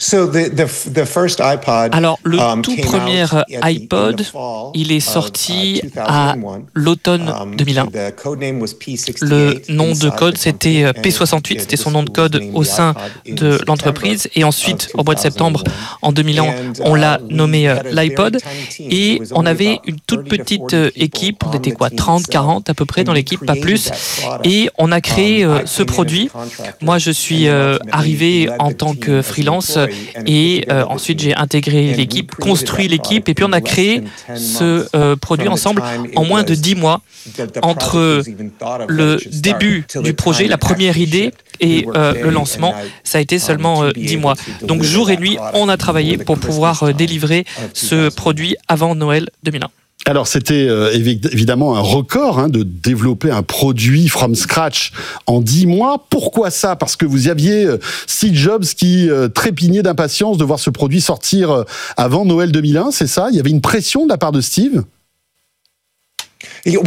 Alors, le tout premier iPod, il est sorti à l'automne 2001. Le nom de code, c'était P68, c'était son nom de code au sein de l'entreprise. Et ensuite, au mois de septembre en 2001, on l'a nommé l'iPod. Et on avait une toute petite équipe, on était 30, 40 à peu près dans l'équipe, pas plus. Et on a créé ce produit. Moi, je suis arrivé en tant que freelance et ensuite j'ai intégré l'équipe, construit l'équipe et puis on a créé ce produit ensemble en moins de 10 mois entre le début du projet, la première idée et le lancement, ça a été seulement 10 mois. Donc jour et nuit, on a travaillé pour pouvoir délivrer ce produit avant Noël 2001. Alors, c'était évidemment un record de développer un produit from scratch en 10 mois. Pourquoi ça ? Parce que vous aviez Steve Jobs qui trépignait d'impatience de voir ce produit sortir avant Noël 2001, c'est ça ? Il y avait une pression de la part de Steve ? Alors,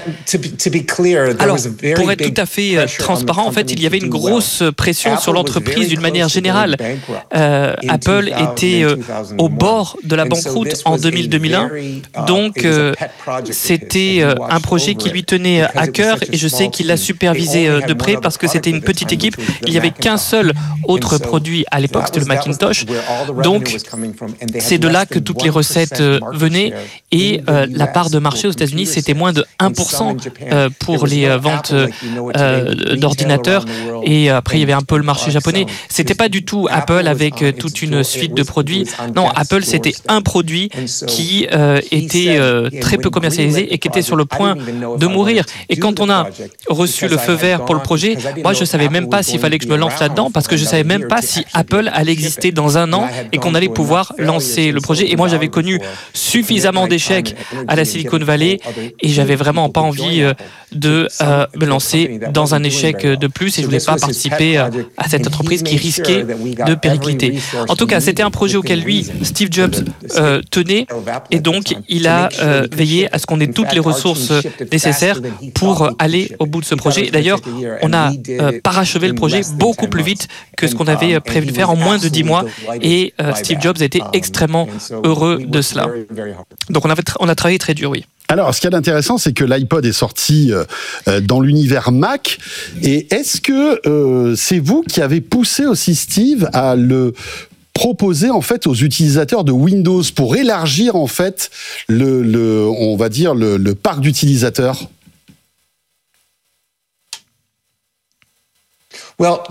pour être tout à fait transparent, en fait, il y avait une grosse pression sur l'entreprise d'une manière générale. Apple était au bord de la banqueroute en 2000-2001, donc c'était un projet qui lui tenait à cœur et je sais qu'il l'a supervisé de près parce que c'était une petite équipe. Il n'y avait qu'un seul autre produit à l'époque, c'était le Macintosh. Donc, c'est de là que toutes les recettes venaient et la part de marché aux États-Unis, c'était moins de 1% pour les ventes d'ordinateurs. Et après, il y avait un peu le marché japonais. C'était pas du tout Apple avec toute une suite de produits. Non, Apple, c'était un produit qui était très peu commercialisé et qui était sur le point de mourir. Et quand on a reçu le feu vert pour le projet, moi, je savais même pas s'il fallait que je me lance là-dedans parce que je savais même pas si Apple allait exister dans un an et qu'on allait pouvoir lancer le projet. Et moi, j'avais connu suffisamment d'échecs à la Silicon Valley et j'avais vraiment pas envie de me lancer dans un échec de plus et je voulais pas participer à cette entreprise qui risquait de péricliter. En tout cas, c'était un projet auquel lui, Steve Jobs, tenait et donc il a veillé à ce qu'on ait toutes les ressources nécessaires pour aller au bout de ce projet. D'ailleurs, on a parachevé le projet beaucoup plus vite que ce qu'on avait prévu de faire en moins de 10 mois et Steve Jobs a été extrêmement heureux de cela. Donc on a travaillé très dur, oui. Alors, ce qu'il y a d'intéressant, c'est que l'iPod est sorti dans l'univers Mac. Et est-ce que c'est vous qui avez poussé aussi Steve à le proposer en fait aux utilisateurs de Windows pour élargir en fait on va dire le parc d'utilisateurs ? Alors,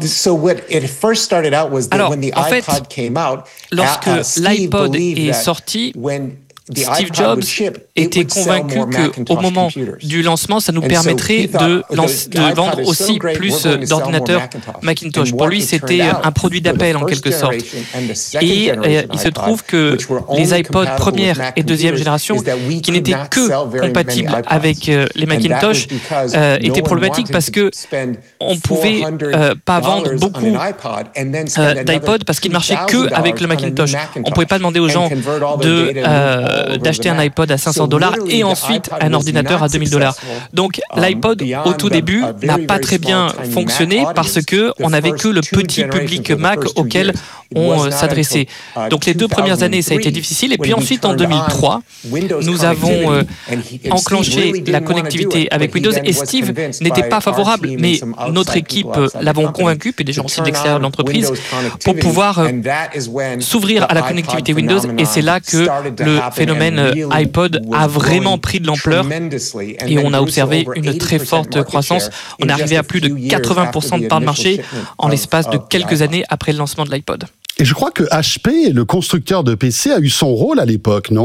en fait, lorsque l'iPod est sorti, Steve Jobs était convaincu qu'au moment du lancement, ça nous permettrait de vendre aussi plus d'ordinateurs Macintosh. Pour lui, c'était un produit d'appel en quelque sorte. Et il se trouve que les iPods première et deuxième génération, qui n'étaient que compatibles avec les Macintosh, étaient problématiques parce que on pouvait pas vendre beaucoup d'iPod parce qu'ils marchaient que avec le Macintosh. On pouvait pas demander aux gens d'acheter un iPod à $500 et ensuite un ordinateur à $2000. Donc l'iPod au tout début n'a pas très bien fonctionné parce que on n'avait que le petit public Mac auquel on s'adressait. Donc les 2 premières années ça a été difficile et puis ensuite en 2003 nous avons enclenché la connectivité avec Windows et Steve n'était pas favorable mais notre équipe l'avons convaincu puis des gens aussi de l'extérieur de l'entreprise pour pouvoir s'ouvrir à la connectivité Windows et c'est là que le phénomène iPod a vraiment pris de l'ampleur et on a observé une très forte croissance. On est arrivé à plus de 80% de part de marché en l'espace de quelques années après le lancement de l'iPod. Et je crois que HP, le constructeur de PC, a eu son rôle à l'époque, non ?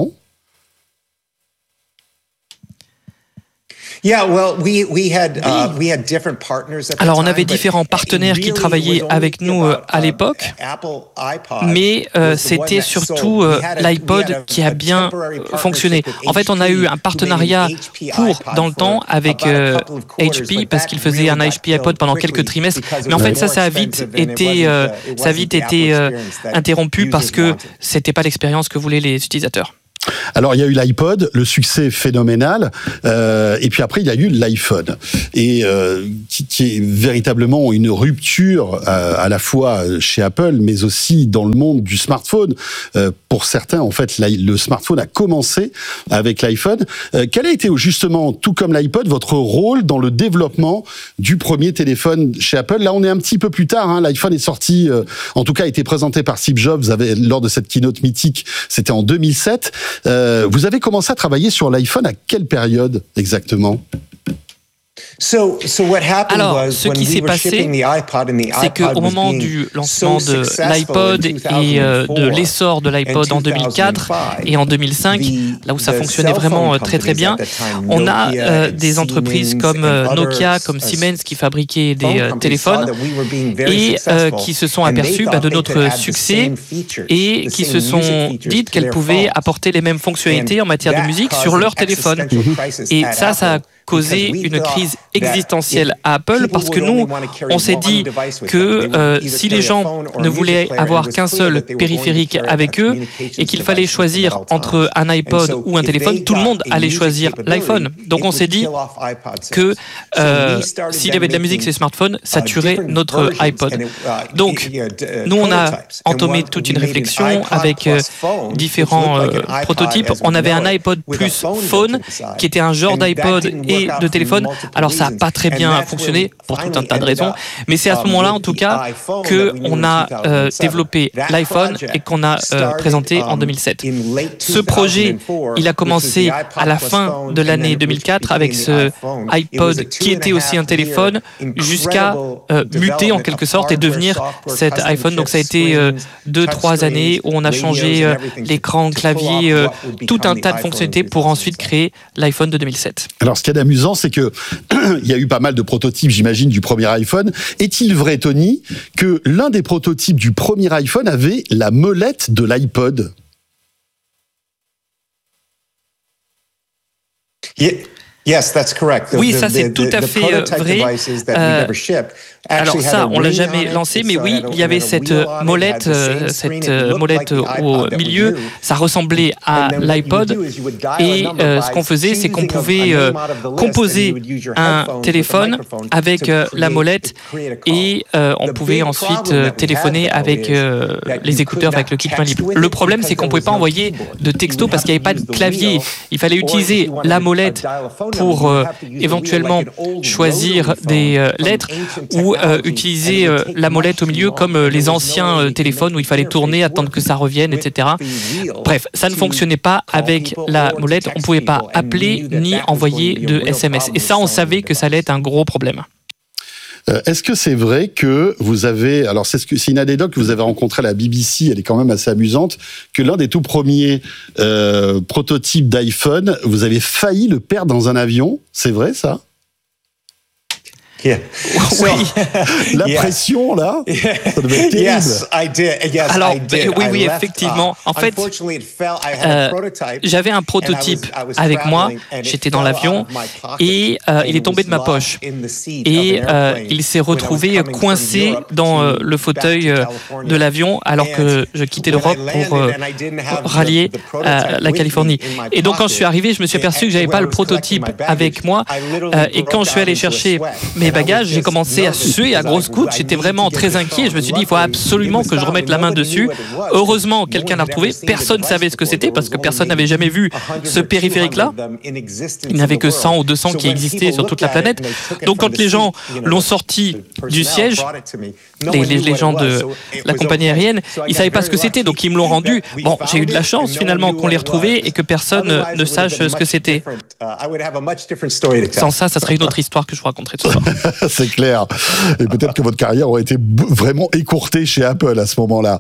Alors, on avait différents partenaires qui travaillaient avec nous à l'époque, mais c'était surtout l'iPod qui a bien fonctionné. En fait, on a eu un partenariat court dans le temps avec HP parce qu'il faisait un HP iPod pendant quelques trimestres, mais en fait, ça a vite été interrompu parce que c'était pas l'expérience que voulaient les utilisateurs. Alors, il y a eu l'iPod, le succès phénoménal, et puis après, il y a eu l'iPhone, et qui est véritablement une rupture à la fois chez Apple, mais aussi dans le monde du smartphone. Pour certains, en fait, le smartphone a commencé avec l'iPhone. Quel a été justement, tout comme l'iPod, votre rôle dans le développement du premier téléphone chez Apple? Là, on est un petit peu plus tard, hein. L'iPhone est sorti, en tout cas, a été présenté par Steve Jobs lors de cette keynote mythique, c'était en 2007. Vous avez commencé à travailler sur l'iPhone à quelle période exactement? Alors, ce qui s'est passé, c'est qu'au moment du lancement de l'iPod et de l'essor de l'iPod en 2004 et en 2005, là où ça fonctionnait vraiment très très bien, on a des entreprises comme Nokia, comme Siemens qui fabriquaient des téléphones et qui se sont aperçues de notre succès et qui se sont dites qu'elles pouvaient apporter les mêmes fonctionnalités en matière de musique sur leur téléphone. Et ça a causé une crise existentielle à Apple parce que nous, on s'est dit que si les gens ne voulaient avoir qu'un seul périphérique avec eux et qu'il fallait choisir entre un iPod ou un téléphone, tout le monde allait choisir l'iPhone. Donc on s'est dit que s'il y avait de la musique sur les smartphones, ça tuerait notre iPod. Donc nous, on a entamé toute une réflexion avec différents prototypes. On avait un iPod plus phone qui était un genre d'iPod et de téléphone. Alors ça n'a pas très bien fonctionné pour tout un tas de raisons, mais c'est à ce moment-là en tout cas qu'on a développé l'iPhone et qu'on a présenté en 2007. Ce projet, il a commencé à la fin de l'année 2004 avec ce iPod qui était aussi un téléphone jusqu'à muter en quelque sorte et devenir cet iPhone. Donc ça a été 2-3 années où on a changé l'écran, clavier, tout un tas de fonctionnalités pour ensuite créer l'iPhone de 2007. Alors ce qu'il y a d'amusant, c'est que il y a eu pas mal de prototypes, j'imagine, du premier iPhone. Est-il vrai, Tony, que l'un des prototypes du premier iPhone avait la molette de l'iPod? Oui, ça c'est tout à fait vrai. Alors ça, on l'a jamais lancé, mais oui, il y avait cette molette au milieu. Ça ressemblait à l'iPod. Et ce qu'on faisait, c'est qu'on pouvait composer un téléphone avec la molette et on pouvait ensuite téléphoner avec les écouteurs, avec le kit main libre. Le problème, c'est qu'on ne pouvait pas envoyer de texto parce qu'il n'y avait pas de clavier. Il fallait utiliser la molette pour éventuellement choisir des lettres ou utiliser la molette au milieu comme les anciens téléphones où il fallait tourner, attendre que ça revienne, etc. Bref, ça ne fonctionnait pas avec la molette. On ne pouvait pas appeler ni envoyer de SMS. Et ça, on savait que ça allait être un gros problème. Est-ce que c'est vrai que vous avez, alors c'est une anecdote que vous avez rencontrée à la BBC, elle est quand même assez amusante, que l'un des tout premiers prototypes d'iPhone, vous avez failli le perdre dans un avion, c'est vrai ça? Yeah. Oui. La pression, là, ça devait être terrible. Alors, oui, effectivement. En fait, j'avais un prototype avec moi, j'étais dans l'avion, et il est tombé de ma poche. Et il s'est retrouvé coincé dans le fauteuil de l'avion, alors que je quittais l'Europe pour rallier la Californie. Et donc, quand je suis arrivé, je me suis aperçu que j'avais pas le prototype avec moi, et quand je suis allé chercher mes bagages, j'ai commencé à suer à grosses gouttes. J'étais vraiment très inquiet. Je me suis dit, il faut absolument que je remette la main dessus. Heureusement, quelqu'un l'a retrouvé. Personne ne savait ce que c'était parce que personne n'avait jamais vu ce périphérique-là. Il n'y avait que 100 ou 200 qui existaient sur toute la planète. Donc, quand les gens l'ont sorti du siège, les gens de la compagnie aérienne, ils ne savaient pas ce que c'était. Donc, ils me l'ont rendu. Bon, j'ai eu de la chance finalement qu'on l'ait retrouvé et que personne ne sache ce que c'était. Sans ça, ça serait une autre histoire que je vous raconterai ce soir. C'est clair. Et peut-être que votre carrière aurait été vraiment écourtée chez Apple à ce moment-là.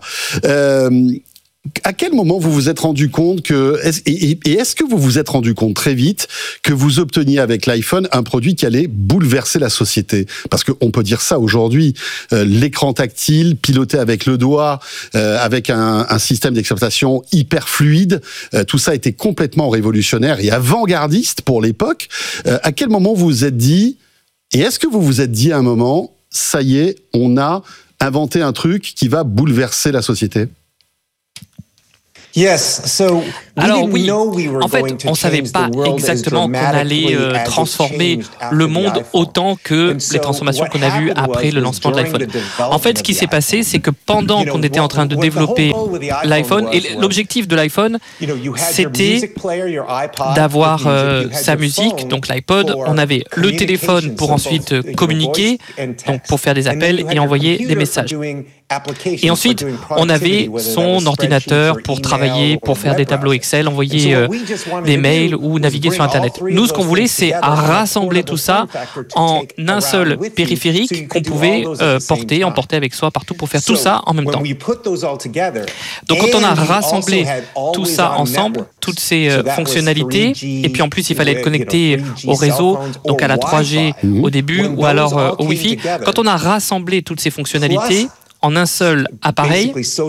À quel moment vous vous êtes rendu compte que, est-ce que vous vous êtes rendu compte très vite que vous obteniez avec l'iPhone un produit qui allait bouleverser la société? Parce qu'on peut dire ça aujourd'hui, l'écran tactile, piloté avec le doigt, avec un système d'exploitation hyper fluide, tout ça était complètement révolutionnaire et avant-gardiste pour l'époque. À quel moment vous vous êtes dit, et est-ce que vous vous êtes dit à un moment, ça y est, on a inventé un truc qui va bouleverser la société? Alors oui, en fait, on ne savait pas exactement qu'on allait transformer le monde autant que les transformations qu'on a vues après le lancement de l'iPhone. En fait, ce qui s'est passé, c'est que pendant qu'on était en train de développer l'iPhone, et l'objectif de l'iPhone, c'était d'avoir sa musique, donc l'iPod, on avait le téléphone pour ensuite communiquer, donc pour faire des appels et envoyer des messages. Et ensuite, on avait son ordinateur pour travailler, pour faire des tableaux Excel, envoyer des mails ou naviguer sur Internet. Nous, ce qu'on voulait, c'est rassembler tout ça en un seul périphérique qu'on pouvait emporter avec soi partout pour faire tout ça en même temps. Donc, quand on a rassemblé tout ça ensemble, toutes ces fonctionnalités, et puis en plus, il fallait être connecté au réseau, donc à la 3G au début, ou alors au Wi-Fi. Quand on a rassemblé toutes ces fonctionnalités en un seul appareil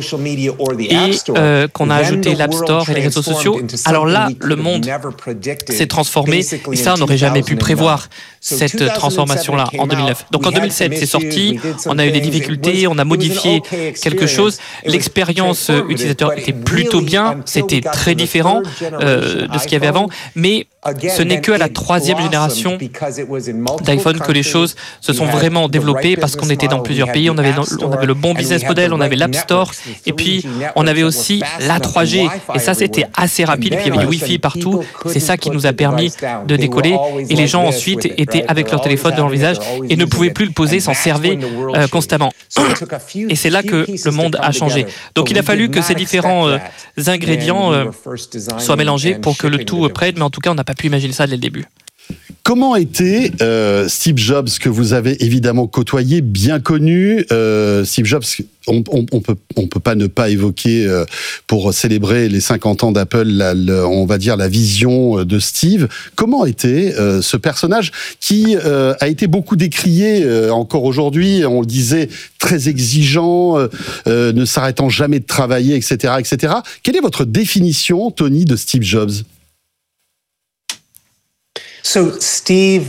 et qu'on a ajouté l'App Store et les réseaux sociaux, alors là, le monde s'est transformé et ça, on n'aurait jamais pu prévoir cette transformation-là en 2009. Donc en 2007, c'est sorti, on a eu des difficultés, on a modifié quelque chose. L'expérience utilisateur était plutôt bien, c'était très différent de ce qu'il y avait avant, mais ce n'est qu'à la 3e génération d'iPhone que les choses se sont vraiment développées parce qu'on était dans plusieurs pays, on avait le bon business model, on avait l'App Store et puis on avait aussi la 3G et ça c'était assez rapide, puis il y avait du Wi-Fi partout, c'est ça qui nous a permis de décoller et les gens ensuite étaient avec leur téléphone devant le visage et ne pouvaient plus le poser, s'en servaient constamment. Et c'est là que le monde a changé. Donc il a fallu que ces différents ingrédients soient mélangés pour que le tout prenne, mais en tout cas on n'a pas pu imaginer ça dès le début. Comment était Steve Jobs, que vous avez évidemment côtoyé, bien connu, Steve Jobs, on peut pas ne pas évoquer, pour célébrer les 50 ans d'Apple, on va dire la vision de Steve. Comment était ce personnage qui a été beaucoup décrié encore aujourd'hui, on le disait, très exigeant, ne s'arrêtant jamais de travailler, etc., etc. Quelle est votre définition, Tony, de Steve Jobs ? Alors, Steve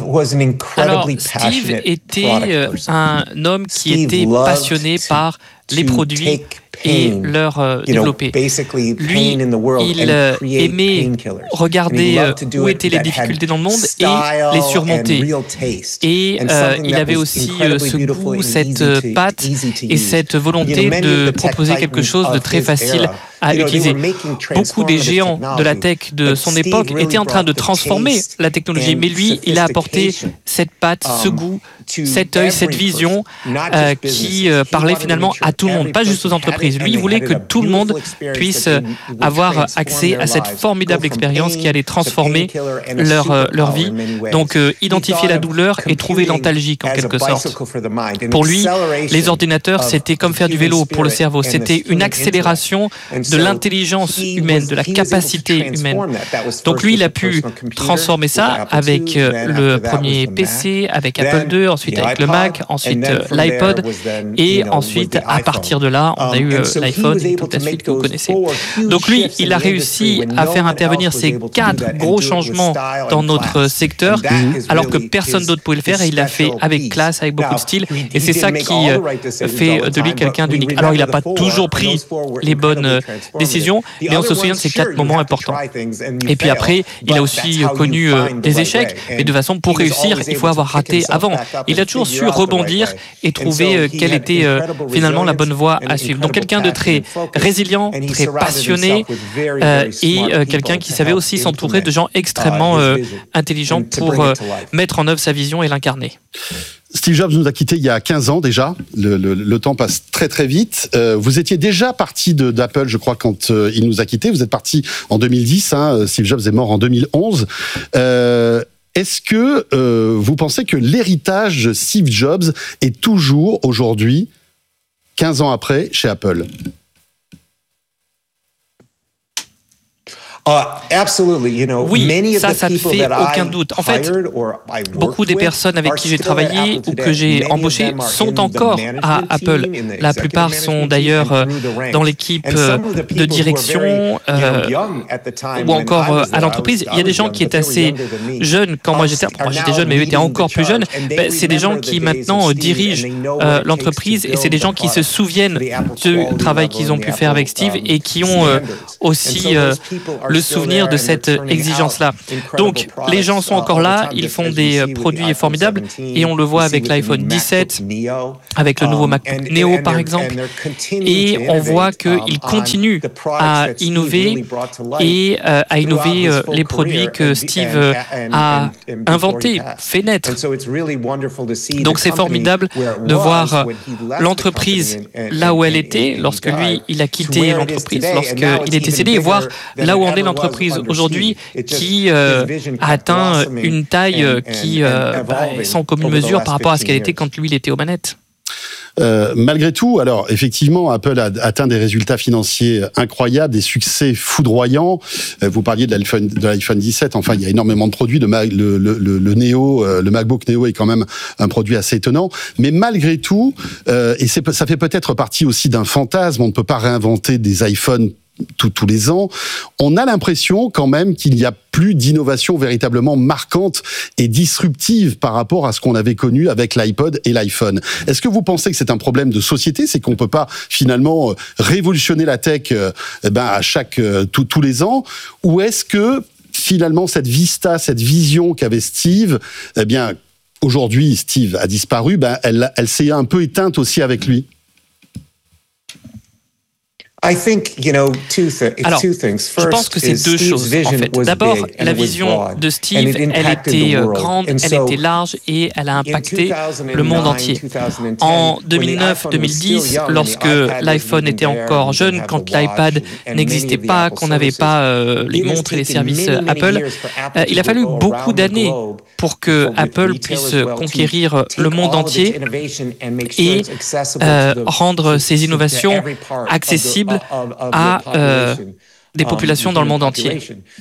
était un homme qui était passionné par les produits et leur développer. Lui, il aimait regarder où étaient les difficultés dans le monde et les surmonter. Et il avait aussi ce goût, cette patte et cette volonté de proposer quelque chose de très facile à utiliser. Beaucoup des géants de la tech de son époque étaient en train de transformer la technologie, mais lui, il a apporté cette patte, ce goût, cet œil, cette vision qui parlait finalement à tout le monde, pas juste aux entreprises. Lui, il voulait que tout le monde puisse avoir accès à cette formidable expérience qui allait transformer leur vie. Donc, identifier la douleur et trouver l'antalgique en quelque sorte. Pour lui, les ordinateurs, c'était comme faire du vélo pour le cerveau. C'était une accélération de l'intelligence humaine, de la capacité humaine. Donc lui, il a pu transformer ça avec le premier PC, avec Apple II, ensuite avec le Mac, ensuite l'iPod, et ensuite, à partir de là, on a eu l'iPhone et toute la suite que vous connaissez. Donc lui, il a réussi à faire intervenir ces 4 gros changements dans notre secteur, alors que personne d'autre pouvait le faire, et il l'a fait avec classe, avec beaucoup de style, et c'est ça qui fait de lui quelqu'un d'unique. Alors il n'a pas toujours pris les bonnes décisions, mais on se souvient de ces 4 moments importants. Et puis après, il a aussi connu des échecs, mais de façon, pour réussir, il faut avoir raté avant. Il a toujours su rebondir et trouver quelle était finalement la bonne voie à suivre. Donc quelqu'un de très résilient, très passionné, et quelqu'un qui savait aussi s'entourer de gens extrêmement intelligents pour mettre en œuvre sa vision et l'incarner. Steve Jobs nous a quittés il y a 15 ans déjà, le temps passe très très vite. Vous étiez déjà parti d'Apple, je crois, quand il nous a quittés. Vous êtes parti en 2010, Steve Jobs est mort en 2011. Est-ce que vous pensez que l'héritage de Steve Jobs est toujours aujourd'hui, 15 ans après, chez Apple ? Oui, ça ne fait aucun doute. En fait, beaucoup des personnes avec qui j'ai travaillé ou que j'ai embauchées sont encore à Apple. La plupart sont d'ailleurs dans l'équipe de direction ou encore à l'entreprise. Il y a des gens qui étaient assez jeunes quand moi j'étais jeune, mais eux étaient encore plus jeunes. C'est des gens qui maintenant dirigent l'entreprise et c'est des gens qui se souviennent du travail qu'ils ont pu faire avec Steve et qui ont aussi le le souvenir de cette exigence-là. Donc, les gens sont encore là, ils font des produits formidables, et on le voit avec l'iPhone 17, avec le nouveau MacBook Neo, par exemple, et on voit qu'ils continuent à innover et à innover les produits que Steve a inventés, fait naître. Donc c'est formidable de voir l'entreprise là où elle était lorsque lui, il a quitté l'entreprise, lorsqu'il est décédé, et voir là où en est l'entreprise aujourd'hui qui a atteint une taille qui est sans commune mesure par rapport à ce qu'elle était quand lui, il était aux manettes. Malgré tout, alors effectivement, Apple a atteint des résultats financiers incroyables, des succès foudroyants. Vous parliez de l'iPhone 17. Enfin, il y a énormément de produits. Le Neo, le MacBook Neo est quand même un produit assez étonnant. Mais malgré tout, et ça fait peut-être partie aussi d'un fantasme. On ne peut pas réinventer des iPhones tous les ans, on a l'impression quand même qu'il n'y a plus d'innovation véritablement marquante et disruptive par rapport à ce qu'on avait connu avec l'iPod et l'iPhone. Est-ce que vous pensez que c'est un problème de société, c'est qu'on peut pas finalement révolutionner la tech à tous les ans, ou est-ce que finalement cette vista, cette vision qu'avait Steve, aujourd'hui Steve a disparu, elle s'est un peu éteinte aussi avec lui? Alors, je pense que c'est deux choses, en fait. D'abord, la vision de Steve, elle était grande, elle était large et elle a impacté le monde entier. En 2009-2010, lorsque l'iPhone était encore jeune, quand l'iPad n'existait pas, qu'on n'avait pas les montres et les services Apple, il a fallu beaucoup d'années pour que Apple puisse conquérir le monde entier et rendre ses innovations accessibles à des populations dans le monde entier.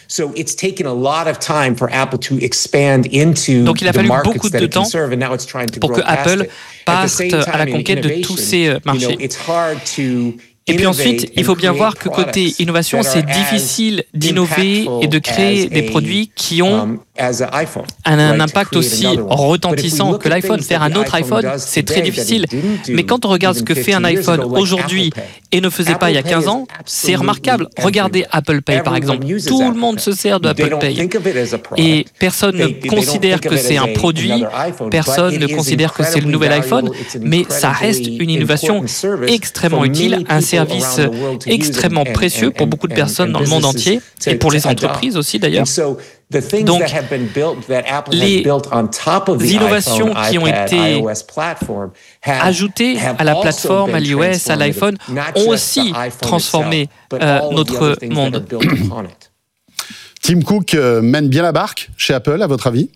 Donc il a fallu beaucoup de temps pour que Apple parte à la conquête de tous ces marchés. Et puis ensuite, il faut bien voir que côté innovation, c'est difficile d'innover et de créer des produits qui ont un impact aussi retentissant que l'iPhone. Faire un autre iPhone, c'est très difficile. Mais quand on regarde ce que fait un iPhone aujourd'hui et ne faisait pas il y a 15 ans, c'est remarquable. Regardez Apple Pay, par exemple. Tout le monde se sert de Apple Pay. Et personne ne considère que c'est un produit, personne ne considère que c'est le nouvel iPhone, mais ça reste une innovation extrêmement utile, un service extrêmement précieux pour beaucoup de personnes dans le monde entier et pour les entreprises aussi d'ailleurs. Donc, les innovations qui ont été ajoutées à la plateforme, à l'iOS, à l'iPhone, ont aussi transformé notre monde. Tim Cook mène bien la barque chez Apple, à votre avis ?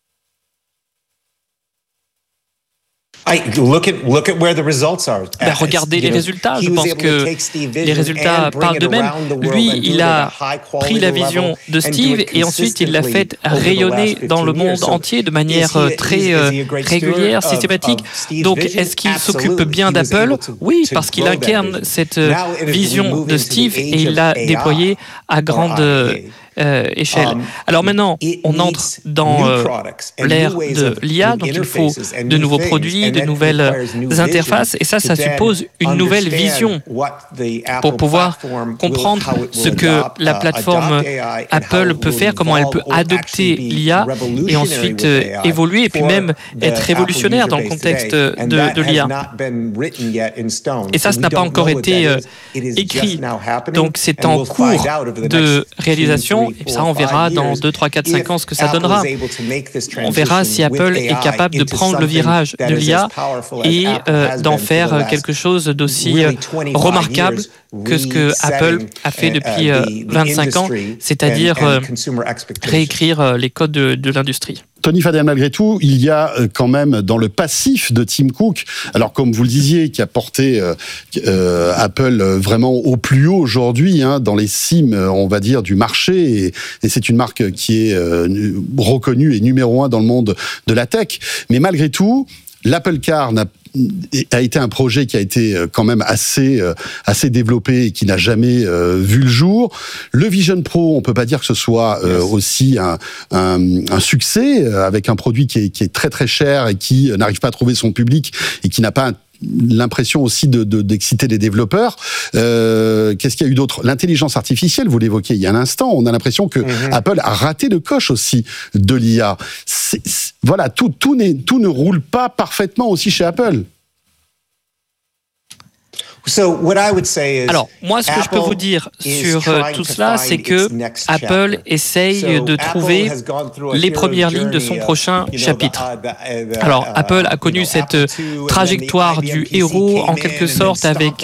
Regardez les résultats. Je pense que les résultats parlent d'eux-mêmes. Lui, il a pris la vision de Steve et ensuite il l'a fait rayonner dans le monde entier de manière très régulière, systématique. Donc, est-ce qu'il s'occupe bien d'Apple ? Oui, parce qu'il incarne cette vision de Steve et il l'a déployée à grande échelle. Alors maintenant, on entre dans l'ère de l'IA, donc il faut de nouveaux produits, de nouvelles interfaces, et ça suppose une nouvelle vision pour pouvoir comprendre ce que la plateforme Apple peut faire, comment elle peut adopter l'IA et ensuite évoluer, et puis même être révolutionnaire dans le contexte de l'IA. Et ça n'a pas encore été écrit, donc c'est en cours de réalisation. Et ça, on verra dans 2, 3, 4, 5 ans ce que ça donnera. On verra si Apple est capable de prendre le virage de l'IA et d'en faire quelque chose d'aussi remarquable que ce que Apple a fait depuis 25 ans, c'est-à-dire réécrire les codes de l'industrie. Tony Fadell, malgré tout, il y a quand même dans le passif de Tim Cook, alors comme vous le disiez, qui a porté Apple vraiment au plus haut aujourd'hui, dans les cimes, on va dire, du marché, et c'est une marque qui est reconnue et numéro 1 dans le monde de la tech. Mais malgré tout, l'Apple Car a été un projet qui a été quand même assez développé et qui n'a jamais vu le jour. Le Vision Pro, on peut pas dire que ce soit aussi un succès avec un produit qui est très très cher et qui n'arrive pas à trouver son public et qui n'a pas l'impression aussi d'exciter les développeurs. Qu'est-ce qu'il y a eu d'autre? L'intelligence artificielle, vous l'évoquiez il y a un instant. On a l'impression que Apple a raté le coche aussi de l'IA. Voilà, tout ne roule pas parfaitement aussi chez Apple. Alors, moi, ce que je peux vous dire sur tout cela, c'est que Apple essaye de trouver les premières lignes de son prochain chapitre. Alors, Apple a connu cette trajectoire du héros, en quelque sorte, avec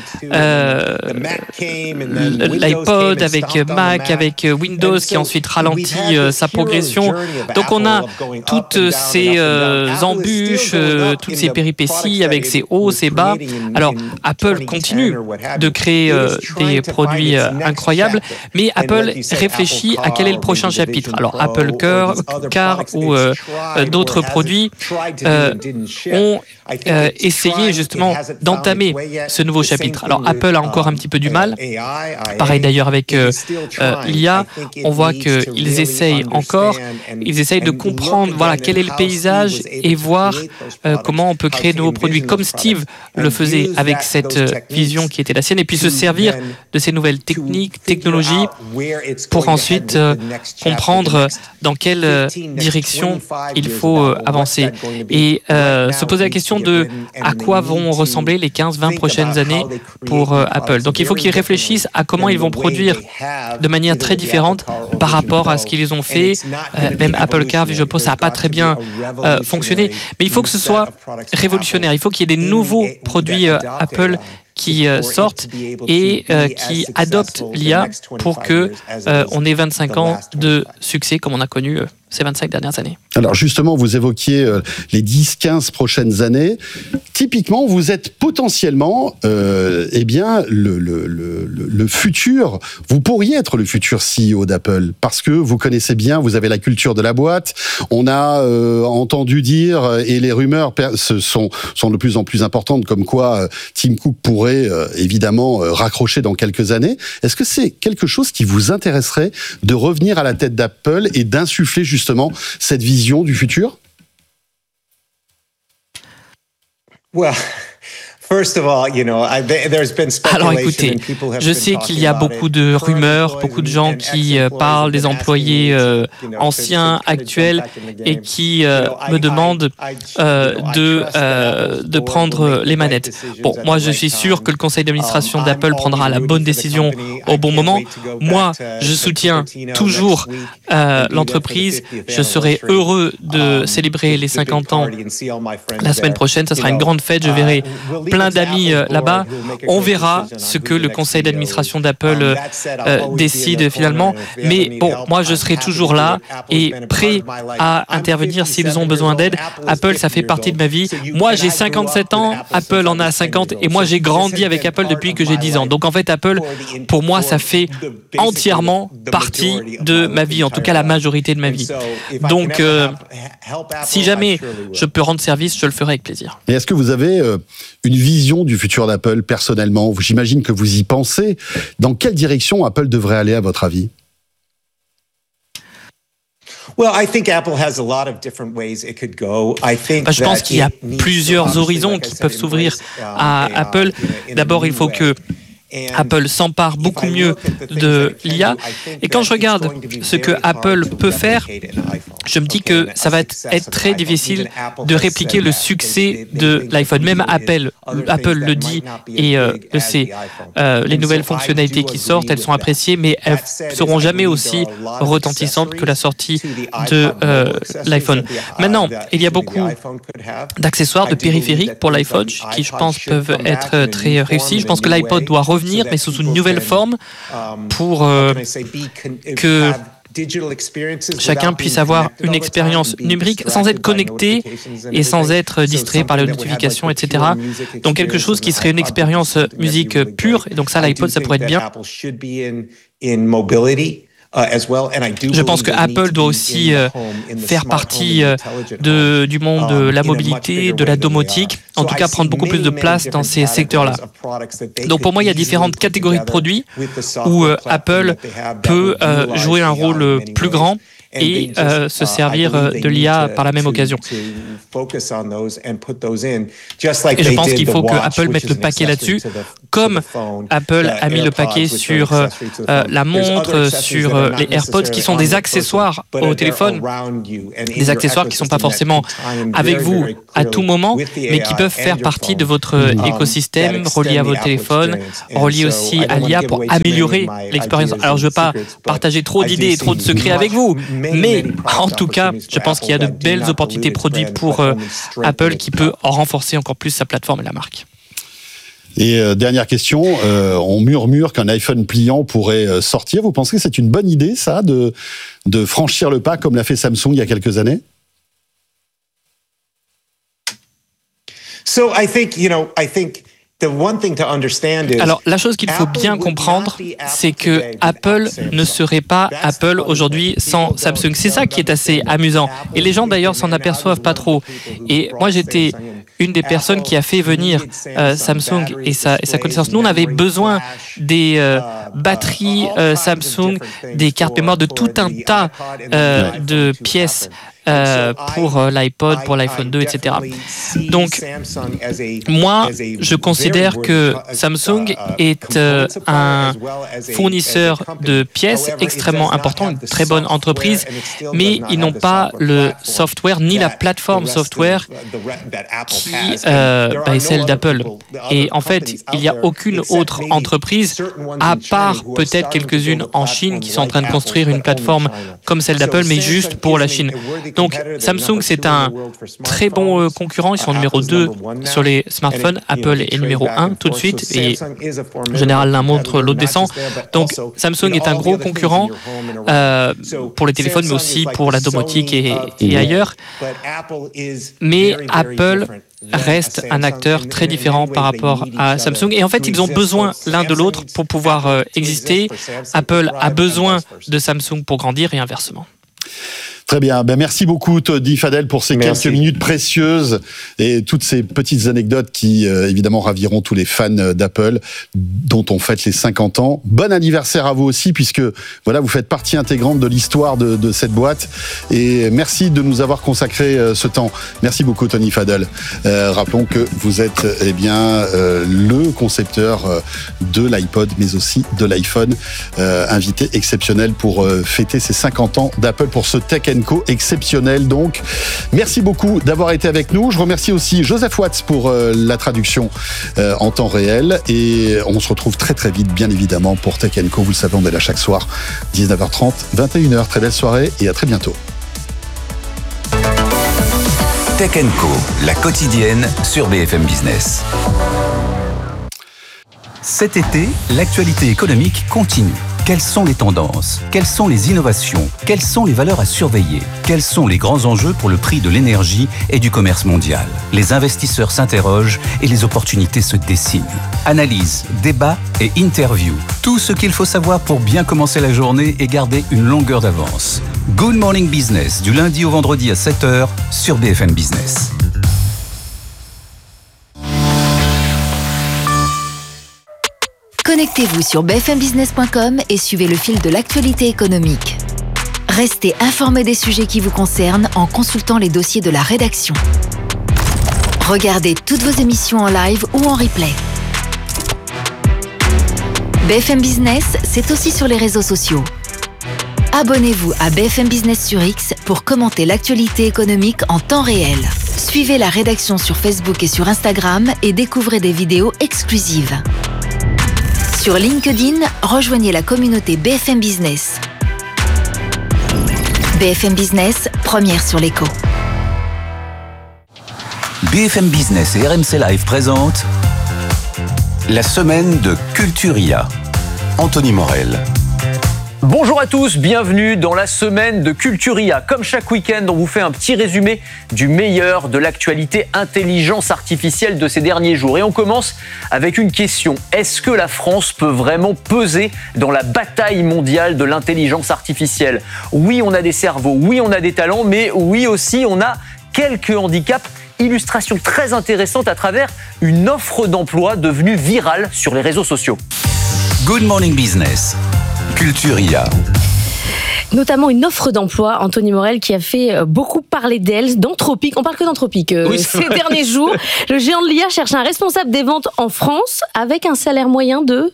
l'iPod, avec Mac, avec Windows, qui a ensuite ralenti sa progression. Donc, on a toutes ces embûches, toutes ces péripéties, avec ses hauts, ses bas. Alors, Apple continue de créer des produits incroyables, mais Apple réfléchit à quel est le prochain chapitre. Alors Apple Car ou d'autres produits ont essayé justement d'entamer ce nouveau chapitre. Alors Apple a encore un petit peu du mal. Pareil d'ailleurs avec l'IA, on voit qu'ils essayent encore, ils essayent de comprendre quel est le paysage et voir comment on peut créer de nouveaux produits comme Steve le faisait avec cette vision qui était la sienne, et puis se servir de ces nouvelles technologies pour ensuite comprendre dans quelle direction il faut avancer. Et se poser la question de à quoi vont ressembler les 15-20 prochaines années pour Apple. Donc il faut qu'ils réfléchissent à comment ils vont produire de manière très différente par rapport à ce qu'ils ont fait. Même Apple Car, je pense, ça n'a pas très bien fonctionné. Mais il faut que ce soit révolutionnaire. Il faut qu'il y ait des nouveaux produits Apple qui sortent et qui adoptent l'IA pour que on ait 25 ans de succès comme on a connu ces 25 dernières années. Alors justement, vous évoquiez les 10-15 prochaines années. Typiquement, vous êtes potentiellement le futur, vous pourriez être le futur CEO d'Apple parce que vous connaissez bien, vous avez la culture de la boîte. On a entendu dire, et les rumeurs sont de plus en plus importantes, comme quoi Tim Cook pourrait évidemment raccrocher dans quelques années. Est-ce que c'est quelque chose qui vous intéresserait de revenir à la tête d'Apple et d'insuffler justement cette vision du futur? Alors écoutez, je sais qu'il y a beaucoup de rumeurs, beaucoup de gens qui parlent des employés anciens, actuels, et qui me demandent de prendre les manettes. Bon, moi je suis sûr que le conseil d'administration d'Apple prendra la bonne décision au bon moment. Moi, je soutiens toujours l'entreprise. Je serai heureux de célébrer les 50 ans la semaine prochaine. Ça sera une grande fête. Je verrai plein d'amis là-bas. On verra ce que le conseil d'administration d'Apple décide finalement. Mais bon, moi, je serai toujours là et prêt à intervenir s'ils ont besoin d'aide. Apple, ça fait partie de ma vie. Moi, j'ai 57 ans, Apple en a 50, et moi, j'ai grandi avec Apple depuis que j'ai 10 ans. Donc, en fait, Apple, pour moi, ça fait entièrement partie de ma vie, en tout cas la majorité de ma vie. Donc, si jamais je peux rendre service, je le ferai avec plaisir. Et est-ce que vous avez une vision du futur d'Apple personnellement? J'imagine que vous y pensez. Dans quelle direction Apple devrait aller à votre avis? Je pense qu'il y a plusieurs horizons qui peuvent s'ouvrir à Apple. D'abord, il faut que Apple s'empare beaucoup mieux de l'IA. Et quand je regarde ce que Apple peut faire, je me dis que ça va être très difficile de répliquer le succès de l'iPhone. Même Apple le dit et le sait. Les nouvelles fonctionnalités qui sortent, elles sont appréciées, mais elles ne seront jamais aussi retentissantes que la sortie de l'iPhone. Maintenant, il y a beaucoup d'accessoires, de périphériques pour l'iPhone qui, je pense, peuvent être très réussis. Je pense que l'iPod doit revenir, mais sous une nouvelle forme pour que chacun puisse avoir une expérience numérique sans être connecté et sans être distrait par les notifications, etc. Donc quelque chose qui serait une expérience musique pure. Et donc ça, l'iPod, ça pourrait être bien. Je pense que Apple doit aussi faire partie du monde de la mobilité, de la domotique, en tout cas prendre beaucoup plus de place dans ces secteurs-là. Donc pour moi, il y a différentes catégories de produits où Apple peut jouer un rôle plus grand et se servir de l'IA par la même occasion. Et je pense qu'il faut que Apple mette le paquet là-dessus, comme Apple a mis le paquet sur la montre, sur les AirPods, qui sont des accessoires au téléphone, des accessoires qui ne sont pas forcément avec vous à tout moment, mais qui peuvent faire partie de votre écosystème, relié à votre téléphone, relié aussi à l'IA pour améliorer l'expérience. Alors je ne veux pas partager trop d'idées et trop de secrets avec vous, mais en tout cas, je pense qu'il y a de belles opportunités produits pour Apple qui peut renforcer encore plus sa plateforme et la marque. Et dernière question, on murmure qu'un iPhone pliant pourrait sortir. Vous pensez que c'est une bonne idée, ça, de franchir le pas comme l'a fait Samsung il y a quelques années? Alors, la chose qu'il faut bien comprendre, c'est que Apple ne serait pas Apple aujourd'hui sans Samsung. C'est ça qui est assez amusant. Et les gens, d'ailleurs, s'en aperçoivent pas trop. Et moi, j'étais une des personnes qui a fait venir Samsung et sa connaissance. Nous, on avait besoin des batteries Samsung, des cartes mémoire, de tout un tas de pièces pour l'iPod, pour l'iPhone 2, etc. Donc, moi, je considère que Samsung est un fournisseur de pièces extrêmement important, une très bonne entreprise, mais ils n'ont pas le software ni la plateforme software qui est celle d'Apple. Et en fait, il n'y a aucune autre entreprise, à part peut-être quelques-unes en Chine, qui sont en train de construire une plateforme comme celle d'Apple, mais juste pour la Chine. Donc, Samsung, c'est un très bon concurrent. Ils sont numéro 2 sur les smartphones. Apple est numéro 1 tout de suite. Et en général, l'un montre, l'autre descend. Donc, Samsung est un gros concurrent pour les téléphones, mais aussi pour la domotique et ailleurs. Mais Apple reste un acteur très différent par rapport à Samsung. Et en fait, ils ont besoin l'un de l'autre pour pouvoir exister. Apple a besoin de Samsung pour grandir et inversement. Très bien. Merci beaucoup, Tony Fadell, pour ces quelques minutes précieuses et toutes ces petites anecdotes qui, évidemment, raviront tous les fans d'Apple, dont on fête les 50 ans. Bon anniversaire à vous aussi, puisque, voilà, vous faites partie intégrante de l'histoire de cette boîte. Et merci de nous avoir consacré ce temps. Merci beaucoup, Tony Fadell. Rappelons que vous êtes, le concepteur de l'iPod, mais aussi de l'iPhone, invité exceptionnel pour fêter ces 50 ans d'Apple pour ce Tech & Co exceptionnel. Donc, merci beaucoup d'avoir été avec nous. Je remercie aussi Joseph Watts pour la traduction en temps réel. Et on se retrouve très très vite, bien évidemment, pour Tech & Co. Vous le savez, on est là chaque soir, 19h30, 21h. Très belle soirée et à très bientôt. Tech & Co, la quotidienne sur BFM Business. Cet été, l'actualité économique continue. Quelles sont les tendances? Quelles sont les innovations? Quelles sont les valeurs à surveiller? Quels sont les grands enjeux pour le prix de l'énergie et du commerce mondial? Les investisseurs s'interrogent et les opportunités se dessinent. Analyse, débat et interview. Tout ce qu'il faut savoir pour bien commencer la journée et garder une longueur d'avance. Good Morning Business, du lundi au vendredi à 7h sur BFM Business. Connectez-vous sur bfmbusiness.com et suivez le fil de l'actualité économique. Restez informés des sujets qui vous concernent en consultant les dossiers de la rédaction. Regardez toutes vos émissions en live ou en replay. BFM Business, c'est aussi sur les réseaux sociaux. Abonnez-vous à BFM Business sur X pour commenter l'actualité économique en temps réel. Suivez la rédaction sur Facebook et sur Instagram et découvrez des vidéos exclusives. Sur LinkedIn, rejoignez la communauté BFM Business. BFM Business, première sur l'écho. BFM Business et RMC Live présentent la semaine de Culturia. Anthony Morel. Bonjour à tous, bienvenue dans la semaine de Culturia. Comme chaque week-end, on vous fait un petit résumé du meilleur de l'actualité intelligence artificielle de ces derniers jours. Et on commence avec une question. Est-ce que la France peut vraiment peser dans la bataille mondiale de l'intelligence artificielle? Oui, on a des cerveaux, oui, on a des talents, mais oui aussi, on a quelques handicaps. Illustration très intéressante à travers une offre d'emploi devenue virale sur les réseaux sociaux. Good Morning Business. Culturia. notamment une offre d'emploi, Anthony Morel, qui a fait beaucoup parler d'elle, d'Anthropic. On parle que d'Anthropic ces derniers jours. Le géant de l'IA cherche un responsable des ventes en France avec un salaire moyen de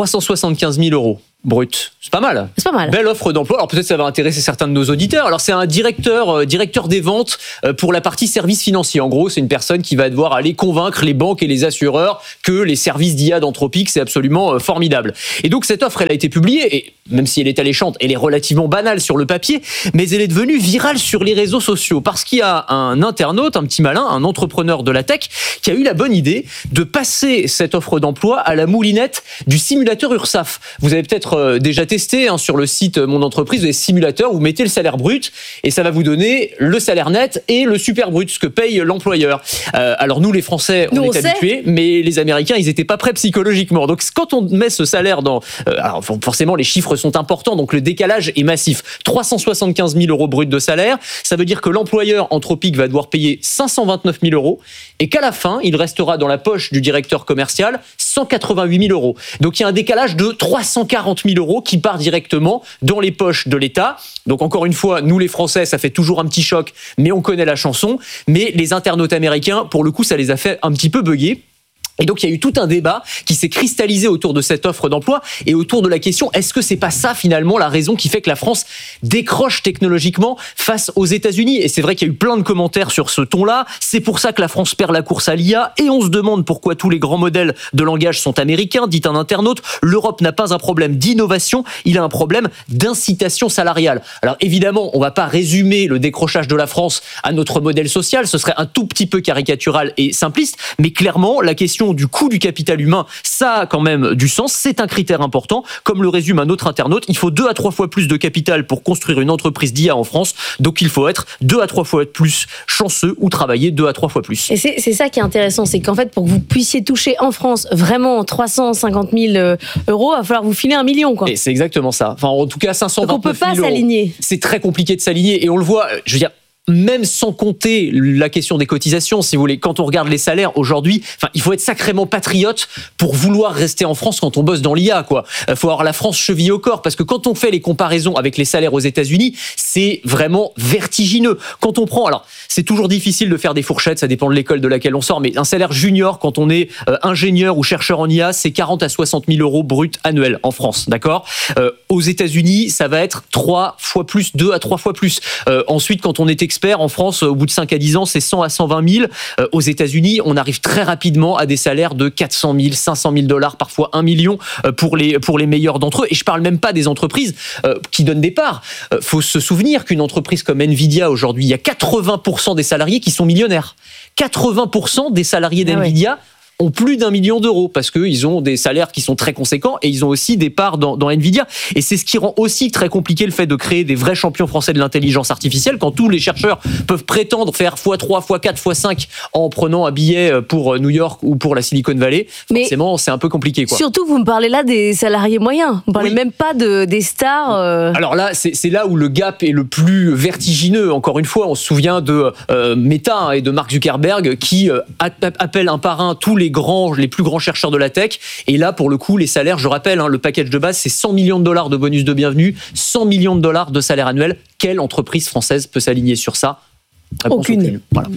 375 000 euros. Brut. C'est pas mal. C'est pas mal. Belle offre d'emploi. Alors peut-être ça va intéresser certains de nos auditeurs. Alors c'est un directeur des ventes pour la partie services financiers. En gros, c'est une personne qui va devoir aller convaincre les banques et les assureurs que les services d'IA d'Anthropic, c'est absolument formidable. Et donc cette offre, elle a été publiée et même si elle est alléchante, elle est relativement banale sur le papier, mais elle est devenue virale sur les réseaux sociaux parce qu'il y a un internaute, un petit malin, un entrepreneur de la tech qui a eu la bonne idée de passer cette offre d'emploi à la moulinette du simulateur URSSAF. Vous avez peut-être déjà testé sur le site Mon Entreprise, vous avez simulateur, vous mettez le salaire brut et ça va vous donner le salaire net et le super brut, ce que paye l'employeur. Alors nous les Français, on est habitués, mais les Américains, ils n'étaient pas prêts psychologiquement. Donc quand on met ce salaire dans... alors forcément les chiffres sont importants, donc le décalage est massif. 375 000 euros brut de salaire, ça veut dire que l'employeur Anthropic va devoir payer 529 000 euros et qu'à la fin, il restera dans la poche du directeur commercial 188 000 euros. Donc il y a un décalage de 340 000 euros qui part directement dans les poches de l'État. Donc encore une fois, nous les Français, ça fait toujours un petit choc, mais on connaît la chanson. Mais les internautes américains, pour le coup, ça les a fait un petit peu bugger. Et donc il y a eu tout un débat qui s'est cristallisé autour de cette offre d'emploi et autour de la question, est-ce que c'est pas ça finalement la raison qui fait que la France décroche technologiquement face aux États-Unis? Et c'est vrai qu'il y a eu plein de commentaires sur ce ton-là. C'est pour ça que la France perd la course à l'IA et on se demande pourquoi tous les grands modèles de langage sont américains, dit un internaute. L'Europe n'a pas un problème d'innovation, il a un problème d'incitation salariale. Alors évidemment, on va pas résumer le décrochage de la France à notre modèle social, ce serait un tout petit peu caricatural et simpliste, mais clairement la question du coût du capital humain, ça a quand même du sens, c'est un critère important. Comme le résume un autre internaute, il faut 2 à 3 fois plus de capital pour construire une entreprise d'IA en France, donc il faut être 2 à 3 fois plus chanceux ou travailler 2 à 3 fois plus. Et c'est ça qui est intéressant, c'est qu'en fait, pour que vous puissiez toucher en France vraiment 350 000 euros, il va falloir vous filer 1 million. Quoi. Et c'est exactement ça. Enfin, en tout cas, 529 000 euros. Donc on peut pas s'aligner. C'est très compliqué de s'aligner et on le voit, je veux dire, même sans compter la question des cotisations, si vous voulez, quand on regarde les salaires aujourd'hui, enfin, il faut être sacrément patriote pour vouloir rester en France quand on bosse dans l'IA, quoi. Faut avoir la France chevillée au corps, parce que quand on fait les comparaisons avec les salaires aux États-Unis, c'est vraiment vertigineux. Quand on prend, alors, c'est toujours difficile de faire des fourchettes, ça dépend de l'école de laquelle on sort, mais un salaire junior, quand on est ingénieur ou chercheur en IA, c'est 40 à 60 000 euros bruts annuels en France, d'accord? Aux États-Unis, ça va être 3 fois plus, 2 à 3 fois plus. Ensuite, quand on est expert en France, au bout de 5 à 10 ans, c'est 100 à 120 000. Aux États-Unis, on arrive très rapidement à des salaires de 400 000, 500 000 $, parfois 1 million pour les meilleurs d'entre eux. Et je parle même pas des entreprises qui donnent des parts. Faut se souvenir qu'une entreprise comme Nvidia aujourd'hui, il y a 80% des salariés qui sont millionnaires. 80% des salariés d'Nvidia ont plus d'1 million d'euros parce qu'ils ont des salaires qui sont très conséquents et ils ont aussi des parts dans Nvidia. Et c'est ce qui rend aussi très compliqué le fait de créer des vrais champions français de l'intelligence artificielle quand tous les chercheurs peuvent prétendre faire x3, x4, x5 en prenant un billet pour New York ou pour la Silicon Valley. Mais forcément, c'est un peu compliqué, quoi. Surtout, vous me parlez là des salariés moyens. Vous ne parlez même pas des stars. Alors là, c'est là où le gap est le plus vertigineux. Encore une fois, on se souvient de Meta et de Mark Zuckerberg qui appellent un par un tous les plus grands chercheurs de la tech. Et là, pour le coup, les salaires, je rappelle, le package de base, c'est 100 millions de $ de bonus de bienvenue, 100 millions de $ de salaire annuel. Quelle entreprise française peut s'aligner sur ça? Aucune. Voilà.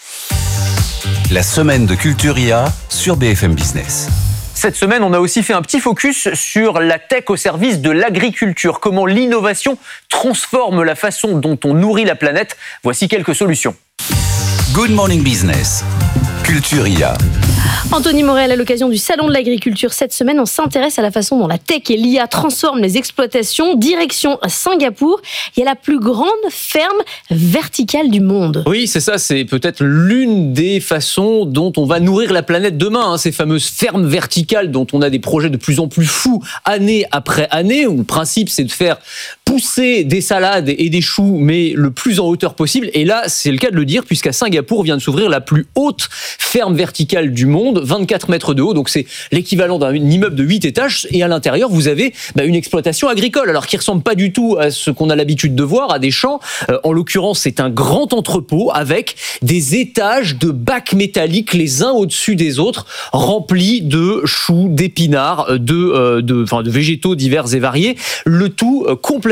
La semaine de Culture IA sur BFM Business. Cette semaine, on a aussi fait un petit focus sur la tech au service de l'agriculture. Comment l'innovation transforme la façon dont on nourrit la planète. Voici quelques solutions. Good Morning Business. Culture IA. Anthony Morel, à l'occasion du Salon de l'Agriculture cette semaine, on s'intéresse à la façon dont la tech et l'IA transforment les exploitations. Direction Singapour, il y a la plus grande ferme verticale du monde. Oui, c'est ça, c'est peut-être l'une des façons dont on va nourrir la planète demain, ces fameuses fermes verticales dont on a des projets de plus en plus fous année après année, où le principe c'est de faire pousser des salades et des choux, mais le plus en hauteur possible. Et là, c'est le cas de le dire, puisqu'à Singapour vient de s'ouvrir la plus haute ferme verticale du monde, 24 mètres de haut, donc c'est l'équivalent d'un immeuble de 8 étages, et à l'intérieur, vous avez une exploitation agricole, alors qui ressemble pas du tout à ce qu'on a l'habitude de voir, à des champs. En l'occurrence, c'est un grand entrepôt avec des étages de bacs métalliques les uns au-dessus des autres, remplis de choux, d'épinards, de végétaux divers et variés, le tout complètement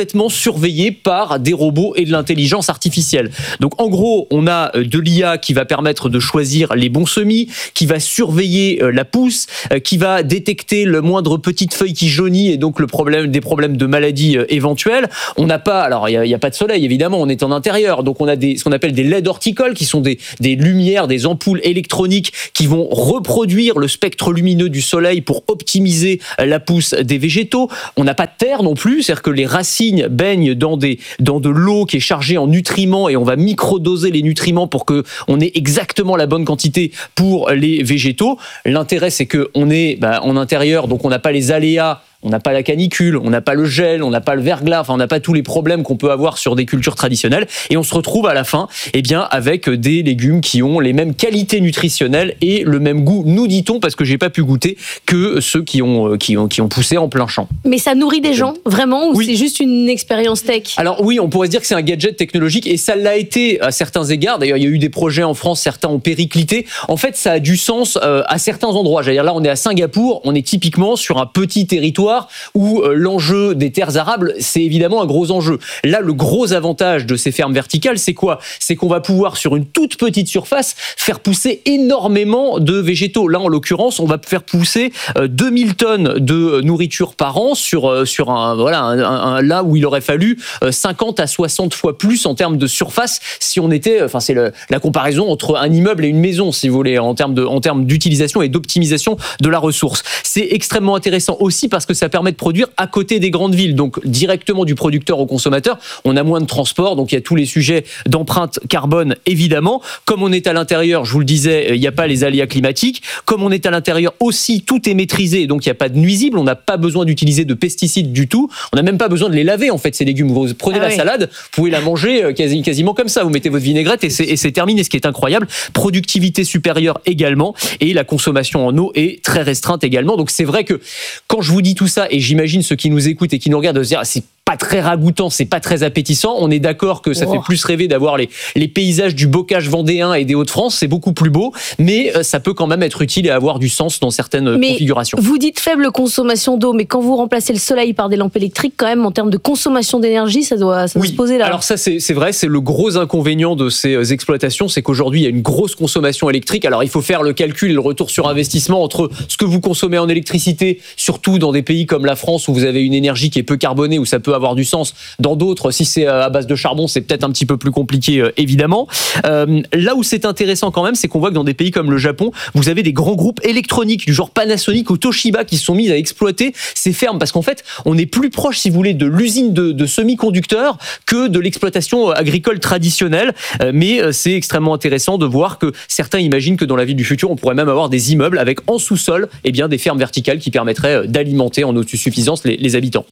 complètement surveillés par des robots et de l'intelligence artificielle. Donc en gros, on a de l'IA qui va permettre de choisir les bons semis, qui va surveiller la pousse, qui va détecter le moindre petite feuille qui jaunit et donc des problèmes de maladies éventuelles. On n'a pas, alors il y a pas de soleil évidemment, on est en intérieur, donc on a ce qu'on appelle des LED horticoles qui sont des lumières, des ampoules électroniques qui vont reproduire le spectre lumineux du soleil pour optimiser la pousse des végétaux. On n'a pas de terre non plus, c'est-à-dire que les racines baignent dans de l'eau qui est chargée en nutriments et on va microdoser les nutriments pour que on ait exactement la bonne quantité pour les végétaux. L'intérêt, c'est que on est en intérieur, donc on n'a pas les aléas. On n'a pas la canicule, on n'a pas le gel, on n'a pas le verglas, enfin on n'a pas tous les problèmes qu'on peut avoir sur des cultures traditionnelles et on se retrouve à la fin avec des légumes qui ont les mêmes qualités nutritionnelles et le même goût, nous dit-on, parce que j'ai pas pu goûter, que ceux qui ont poussé en plein champ. Mais ça nourrit des gens, vraiment, ou c'est juste une expérience tech ? Alors oui, on pourrait se dire que c'est un gadget technologique et ça l'a été à certains égards. D'ailleurs, il y a eu des projets en France, certains ont périclité. En fait, ça a du sens à certains endroits. J'allais dire, là, on est à Singapour, on est typiquement sur un petit territoire où l'enjeu des terres arables, c'est évidemment un gros enjeu. Là, le gros avantage de ces fermes verticales, c'est quoi ? C'est qu'on va pouvoir, sur une toute petite surface, faire pousser énormément de végétaux. Là, en l'occurrence, on va faire pousser 2000 tonnes de nourriture par an sur là où il aurait fallu 50 à 60 fois plus en termes de surface si on était, c'est la comparaison entre un immeuble et une maison, si vous voulez, en termes d'utilisation et d'optimisation de la ressource. C'est extrêmement intéressant aussi parce que ça permet de produire à côté des grandes villes, donc directement du producteur au consommateur. On a moins de transport, donc il y a tous les sujets d'empreinte carbone, évidemment. Comme on est à l'intérieur, je vous le disais, il n'y a pas les aléas climatiques. Comme on est à l'intérieur aussi, tout est maîtrisé, donc il n'y a pas de nuisibles. On n'a pas besoin d'utiliser de pesticides du tout. On n'a même pas besoin de les laver, en fait, ces légumes. Vous prenez la salade, vous pouvez la manger quasiment comme ça. Vous mettez votre vinaigrette et c'est terminé, ce qui est incroyable. Productivité supérieure également, et la consommation en eau est très restreinte également. Donc c'est vrai que quand je vous dis tout ça, et j'imagine ceux qui nous écoutent et qui nous regardent de se dire c'est pas très ragoûtant, c'est pas très appétissant. On est d'accord que ça fait plus rêver d'avoir les paysages du bocage vendéen et des Hauts-de-France, c'est beaucoup plus beau, mais ça peut quand même être utile et avoir du sens dans certaines configurations. Vous dites faible consommation d'eau, mais quand vous remplacez le soleil par des lampes électriques, quand même en termes de consommation d'énergie, ça doit se poser là. Alors ça c'est vrai, c'est le gros inconvénient de ces exploitations, c'est qu'aujourd'hui il y a une grosse consommation électrique. Alors il faut faire le calcul et le retour sur investissement entre ce que vous consommez en électricité, surtout dans des pays comme la France où vous avez une énergie qui est peu carbonée, où ça peut avoir du sens. Dans d'autres, si c'est à base de charbon, c'est peut-être un petit peu plus compliqué, évidemment. Là où c'est intéressant quand même, c'est qu'on voit que dans des pays comme le Japon, vous avez des grands groupes électroniques du genre Panasonic ou Toshiba qui se sont mis à exploiter ces fermes, parce qu'en fait, on est plus proche, si vous voulez, de l'usine de semi-conducteurs que de l'exploitation agricole traditionnelle. Mais c'est extrêmement intéressant de voir que certains imaginent que dans la ville du futur, on pourrait même avoir des immeubles avec en sous-sol des fermes verticales qui permettraient d'alimenter en autosuffisance les habitants.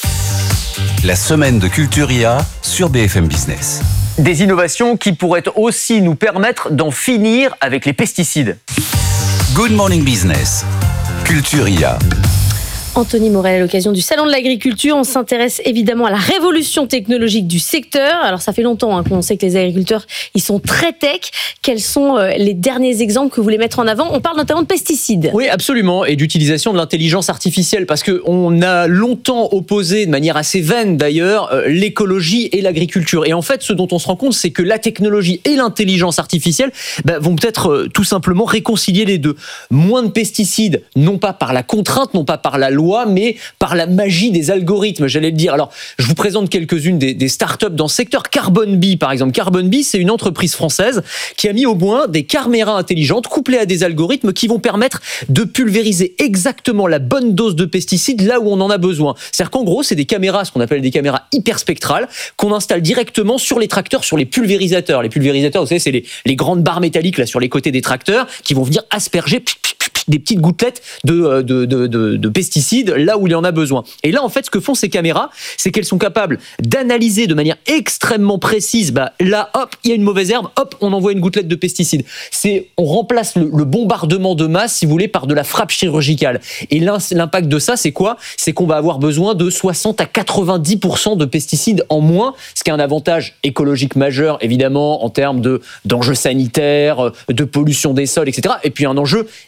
La semaine de Culture IA sur BFM Business. Des innovations qui pourraient aussi nous permettre d'en finir avec les pesticides. Good Morning Business, Culture IA. Anthony Morel, à l'occasion du Salon de l'Agriculture, on s'intéresse évidemment à la révolution technologique du secteur. Alors ça fait longtemps qu'on sait que les agriculteurs, ils sont très tech. Quels sont les derniers exemples que vous voulez mettre en avant ? On parle notamment de pesticides. Oui, absolument, et d'utilisation de l'intelligence artificielle, parce qu'on a longtemps opposé, de manière assez vaine d'ailleurs, l'écologie et l'agriculture. Et en fait, ce dont on se rend compte, c'est que la technologie et l'intelligence artificielle vont peut-être tout simplement réconcilier les deux. Moins de pesticides, non pas par la contrainte, non pas par la loi, mais par la magie des algorithmes, j'allais le dire. Alors, je vous présente quelques-unes des startups dans ce secteur. Carbon Bee, par exemple. Carbon Bee, c'est une entreprise française qui a mis au point des caméras intelligentes couplées à des algorithmes qui vont permettre de pulvériser exactement la bonne dose de pesticides là où on en a besoin. C'est-à-dire qu'en gros, c'est des caméras, ce qu'on appelle des caméras hyperspectrales, qu'on installe directement sur les tracteurs, sur les pulvérisateurs. Les pulvérisateurs, vous savez, c'est les grandes barres métalliques là sur les côtés des tracteurs qui vont venir asperger des petites gouttelettes de pesticides là où il y en a besoin. Et là, en fait, ce que font ces caméras, c'est qu'elles sont capables d'analyser de manière extrêmement précise, là, hop, il y a une mauvaise herbe, hop, on envoie une gouttelette de pesticide. On remplace le bombardement de masse, si vous voulez, par de la frappe chirurgicale. Et l'impact de ça, c'est quoi ? C'est qu'on va avoir besoin de 60 à 90% de pesticides en moins, ce qui est un avantage écologique majeur, évidemment, en termes d'enjeux sanitaires, de pollution des sols, etc. Et puis un enjeu